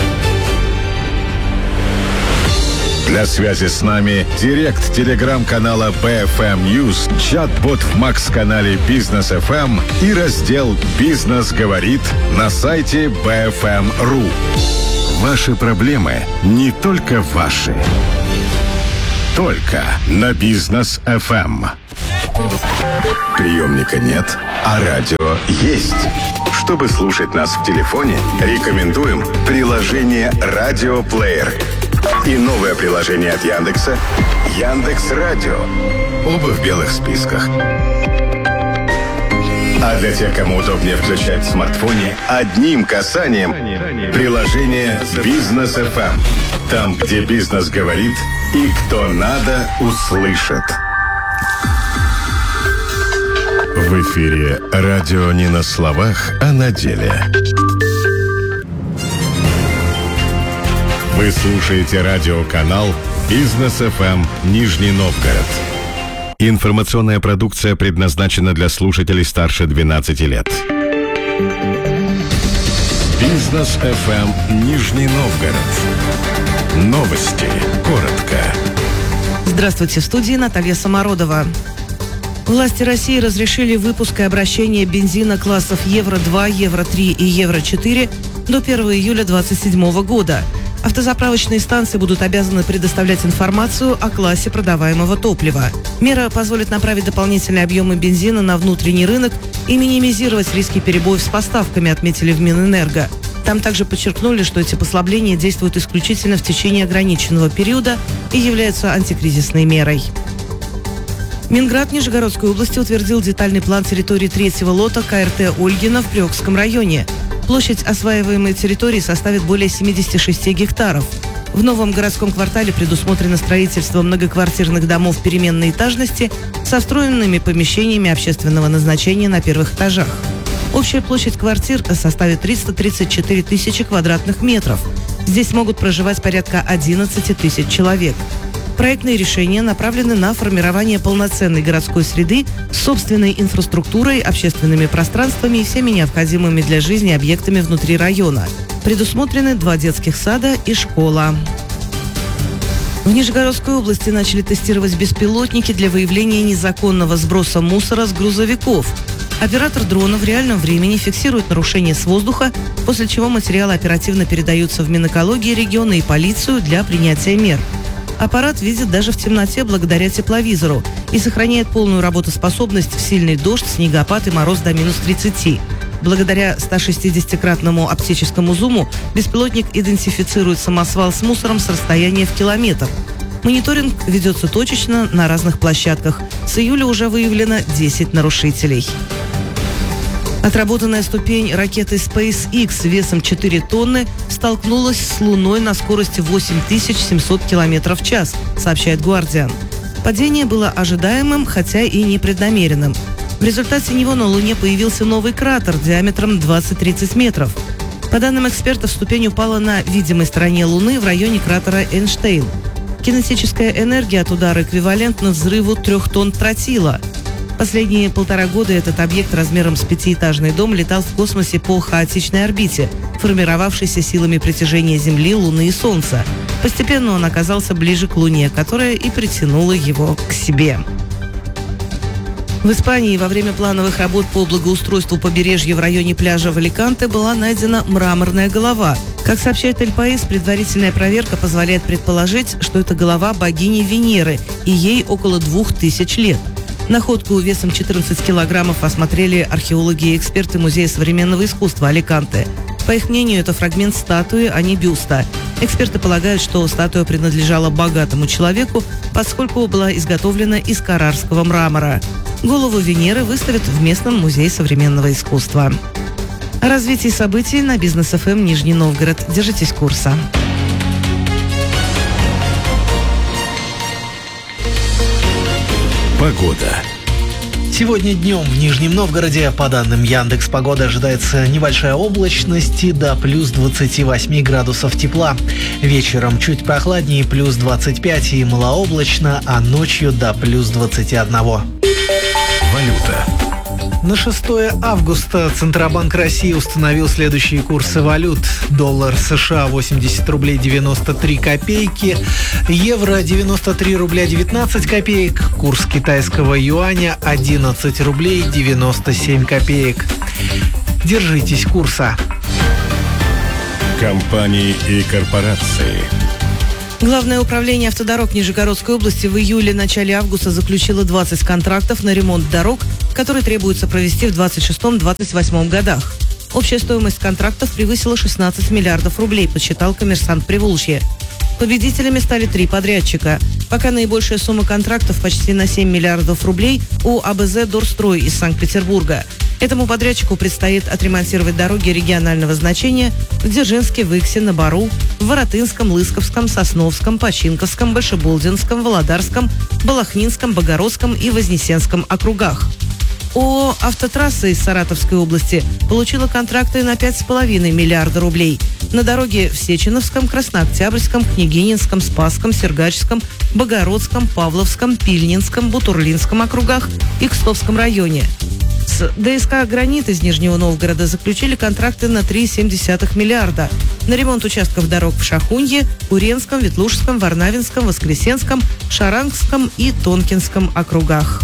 Для связи с нами директ телеграм-канала бэ эф эм News, чат-бот в Макс-канале Бизнес эф эм и раздел «Бизнес говорит» на сайте бэ эф эм точка ру. Ваши проблемы не только ваши. Только на Бизнес эф эм. Приемника нет, а радио есть. Чтобы слушать нас в телефоне, рекомендуем приложение «Радиоплеер» и новое приложение от Яндекса «Яндекс.Радио». Оба в белых списках. А для тех, кому удобнее включать в смартфоне, одним касанием приложение «Бизнес эф эм». Там, где бизнес говорит и кто надо, услышит. В эфире радио не на словах, а на деле. Вы слушаете радиоканал «Бизнес эф эм» Нижний Новгород. Информационная продукция предназначена для слушателей старше двенадцати лет. «Бизнес эф эм» Нижний Новгород. Новости. Коротко. Здравствуйте, в студии Наталья Самородова. Власти России разрешили выпуск и обращение бензина классов Евро два, Евро три и Евро четыре до первого июля две тысячи двадцать седьмого года. Автозаправочные станции будут обязаны предоставлять информацию о классе продаваемого топлива. Мера позволит направить дополнительные объемы бензина на внутренний рынок и минимизировать риски перебоев с поставками, отметили в Минэнерго. Там также подчеркнули, что эти послабления действуют исключительно в течение ограниченного периода и являются антикризисной мерой. Минград Нижегородской области утвердил детальный план территории третьего лота ка эр тэ «Ольгино» в Приокском районе. Площадь осваиваемой территории составит более семидесяти шести гектаров. В новом городском квартале предусмотрено строительство многоквартирных домов переменной этажности со встроенными помещениями общественного назначения на первых этажах. Общая площадь квартир составит триста тридцать четыре тысячи квадратных метров. Здесь могут проживать порядка одиннадцати тысяч человек. Проектные решения направлены на формирование полноценной городской среды с собственной инфраструктурой, общественными пространствами и всеми необходимыми для жизни объектами внутри района. Предусмотрены два детских сада и школа. В Нижегородской области начали тестировать беспилотники для выявления незаконного сброса мусора с грузовиков. Оператор дрона в реальном времени фиксирует нарушения с воздуха, после чего материалы оперативно передаются в Минэкологии региона и полицию для принятия мер. Аппарат видит даже в темноте благодаря тепловизору и сохраняет полную работоспособность в сильный дождь, снегопад и мороз до минус тридцати. Благодаря стошестидесятикратному оптическому зуму беспилотник идентифицирует самосвал с мусором с расстояния в километр. Мониторинг ведется точечно на разных площадках. С июля уже выявлено десять нарушителей. Отработанная ступень ракеты SpaceX весом четыре тонны столкнулась с Луной на скорости восемь тысяч семьсот километров в час, сообщает Guardian. Падение было ожидаемым, хотя и непреднамеренным. В результате него на Луне появился новый кратер диаметром двадцать-тридцать метров. По данным экспертов, ступень упала на видимой стороне Луны в районе кратера Эйнштейн. Кинетическая энергия от удара эквивалентна взрыву трех тонн тротила. Последние полтора года этот объект размером с пятиэтажный дом летал в космосе по хаотичной орбите, формировавшейся силами притяжения Земли, Луны и Солнца. Постепенно он оказался ближе к Луне, которая и притянула его к себе. В Испании во время плановых работ по благоустройству побережья в районе пляжа в Аликанте была найдена мраморная голова. Как сообщает Эль Паис, предварительная проверка позволяет предположить, что это голова богини Венеры, и ей около двух тысяч лет. Находку весом четырнадцать килограммов осмотрели археологи и эксперты Музея современного искусства Аликанте. По их мнению, это фрагмент статуи, а не бюста. Эксперты полагают, что статуя принадлежала богатому человеку, поскольку была изготовлена из каррарского мрамора. Голову Венеры выставят в местном Музее современного искусства. О развитии событий на Бизнес эф эм Нижний Новгород. Держитесь курса. Погода. Сегодня днем в Нижнем Новгороде, по данным Яндекс.Погоды, ожидается небольшая облачность и до плюс двадцати восьми градусов тепла. Вечером чуть прохладнее, плюс двадцать пять и малооблачно, а ночью до плюс двадцати одного. Валюта. На шестое августа Центробанк России установил следующие курсы валют. Доллар США восемьдесят рублей девяносто три копейки, евро девяносто три рубля девятнадцать копеек, курс китайского юаня одиннадцать рублей девяносто семь копеек. Держитесь курса. Компании и корпорации. Главное управление автодорог Нижегородской области в июле-начале августа заключило двадцать контрактов на ремонт дорог, которые требуется провести в двадцать шестом — двадцать восьмом годах. Общая стоимость контрактов превысила шестнадцать миллиардов рублей, подсчитал «Коммерсант Приволжья». Победителями стали три подрядчика. Пока наибольшая сумма контрактов почти на семь миллиардов рублей у а бэ зэ «Дорстрой» из Санкт-Петербурга. Этому подрядчику предстоит отремонтировать дороги регионального значения в Дзержинске, Выксе, на Бару, в Воротынском, Лысковском, Сосновском, Починковском, Большеболдинском, Володарском, Балахнинском, Богородском и Вознесенском округах. ООО «Автотрасса» из Саратовской области получила контракты на пять с половиной миллиарда рублей на дороге в Сеченовском, Краснооктябрьском, Княгининском, Спасском, Сергачском, Богородском, Павловском, Пильнинском, Бутурлинском округах и Кстовском районе. С дэ эс ка «Гранит» из Нижнего Новгорода заключили контракты на три целых семь десятых миллиарда на ремонт участков дорог в Шахунье, Уренском, Ветлужском, Варнавинском, Воскресенском, Шарангском и Тонкинском округах.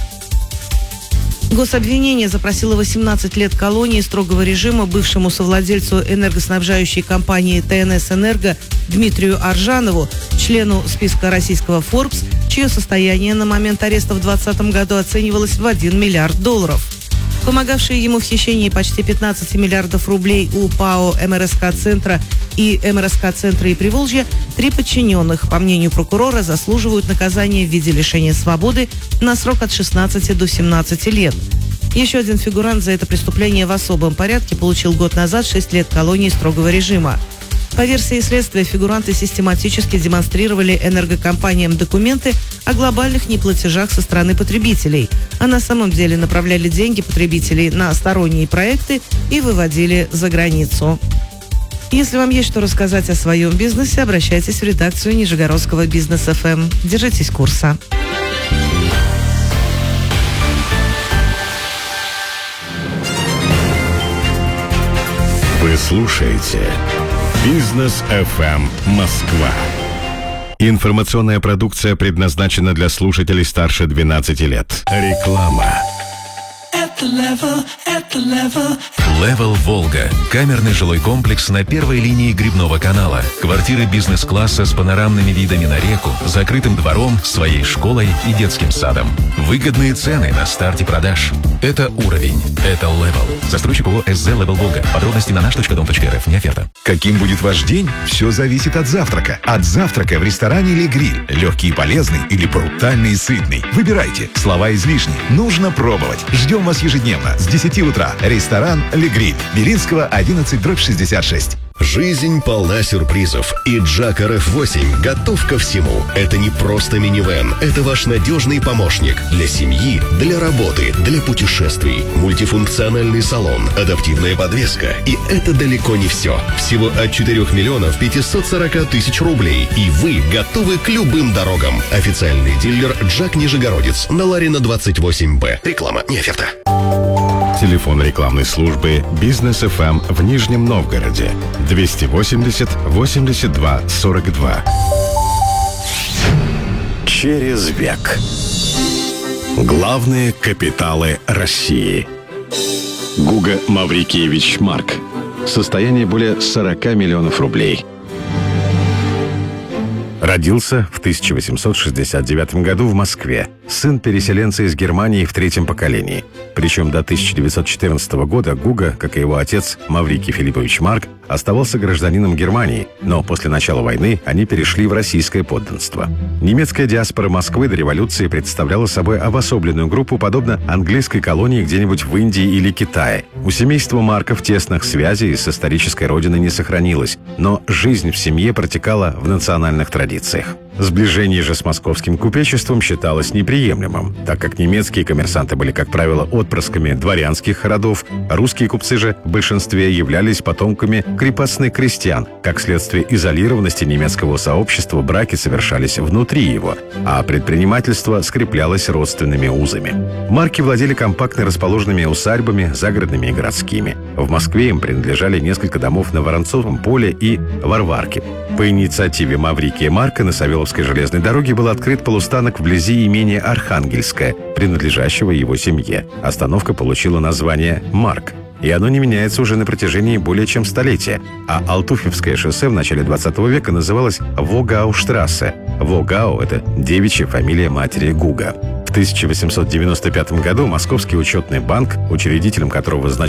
Гособвинение запросило восемнадцать лет колонии строгого режима бывшему совладельцу энергоснабжающей компании тэ эн эс «Энерго» Дмитрию Аржанову, члену списка российского Forbes, чье состояние на момент ареста в двадцатом году оценивалось в один миллиард долларов. Помогавшие ему в хищении почти пятнадцати миллиардов рублей у ПАО эм эр эс ка-центра и эм эр эс ка-центра и Приволжья, три подчиненных, по мнению прокурора, заслуживают наказания в виде лишения свободы на срок от шестнадцати до семнадцати лет. Еще один фигурант за это преступление в особом порядке получил год назад шесть лет колонии строгого режима. По версии следствия, фигуранты систематически демонстрировали энергокомпаниям документы о глобальных неплатежах со стороны потребителей, а на самом деле направляли деньги потребителей на сторонние проекты и выводили за границу. Если вам есть что рассказать о своем бизнесе, обращайтесь в редакцию Нижегородского Бизнес эф эм. Держитесь курса. Вы слушаете Бизнес эф эм Москва. Информационная продукция предназначена для слушателей старше двенадцати лет. Реклама. Level Волга. Камерный жилой комплекс на первой линии Грибного канала. Квартиры бизнес-класса с панорамными видами на реку, закрытым двором, своей школой и детским садом. Выгодные цены на старте продаж. Это уровень. Это Level. Застройщик ООО эс зэ Level Волга. Подробности на наш точка дом точка эр эф. Не оферта. Каким будет ваш день? Все зависит от завтрака. От завтрака в ресторане «Ле Гриль». Легкий и полезный или брутальный и сытный. Выбирайте. Слова излишни. Нужно пробовать. Ждем вас ежедневно с десяти утра. Ресторан «Ле Гриль». Белинского, одиннадцать, дробь шестьдесят шесть. Жизнь полна сюрпризов, и Джак эр эф восемь готов ко всему. Это не просто минивэн, это ваш надежный помощник для семьи, для работы, для путешествий. Мультифункциональный салон, адаптивная подвеска. И это далеко не все. Всего от четырёх миллионов пятисот сорока тысяч рублей. И вы готовы к любым дорогам. Официальный дилер Джак Нижегородец на Ларина двадцать восемь Б. Реклама, не оферта. Телефон рекламной службы «Бизнес эф эм» в Нижнем Новгороде двести восемьдесят восемьдесят два сорок два. Через век. Главные капиталы России. Гуга Маврикиевич Марк. Состояние более сорока миллионов рублей. Родился в тысяча восемьсот шестьдесят девятом году в Москве. Сын переселенца из Германии в третьем поколении. Причем до тысяча девятьсот четырнадцатого года Гуга, как и его отец Маврикий Филиппович Марк, оставался гражданином Германии, но после начала войны они перешли в российское подданство. Немецкая диаспора Москвы до революции представляла собой обособленную группу, подобно английской колонии где-нибудь в Индии или Китае. У семейства Марков тесных связей с исторической родиной не сохранилось, но жизнь в семье протекала в национальных традициях. Сближение же с московским купечеством считалось неприемлемым, так как немецкие коммерсанты были, как правило, отпрысками дворянских родов, русские купцы же в большинстве являлись потомками крепостных крестьян. Как следствие изолированности немецкого сообщества, браки совершались внутри его, а предпринимательство скреплялось родственными узами. Марки владели компактно расположенными усадьбами, загородными и городскими. В Москве им принадлежали несколько домов на Воронцовом поле и Варварке. По инициативе Маврикия Марка на Савеловской железной дороге был открыт полустанок вблизи имения Архангельское, принадлежащего его семье. Остановка получила название «Марк», и оно не меняется уже на протяжении более чем столетия. А Алтуфьевское шоссе в начале двадцатого века называлось Вогауштрассе. Вогау — это девичья фамилия матери Гуга. В тысяча восемьсот девяносто пятом году Московский учетный банк, учредителем которого значит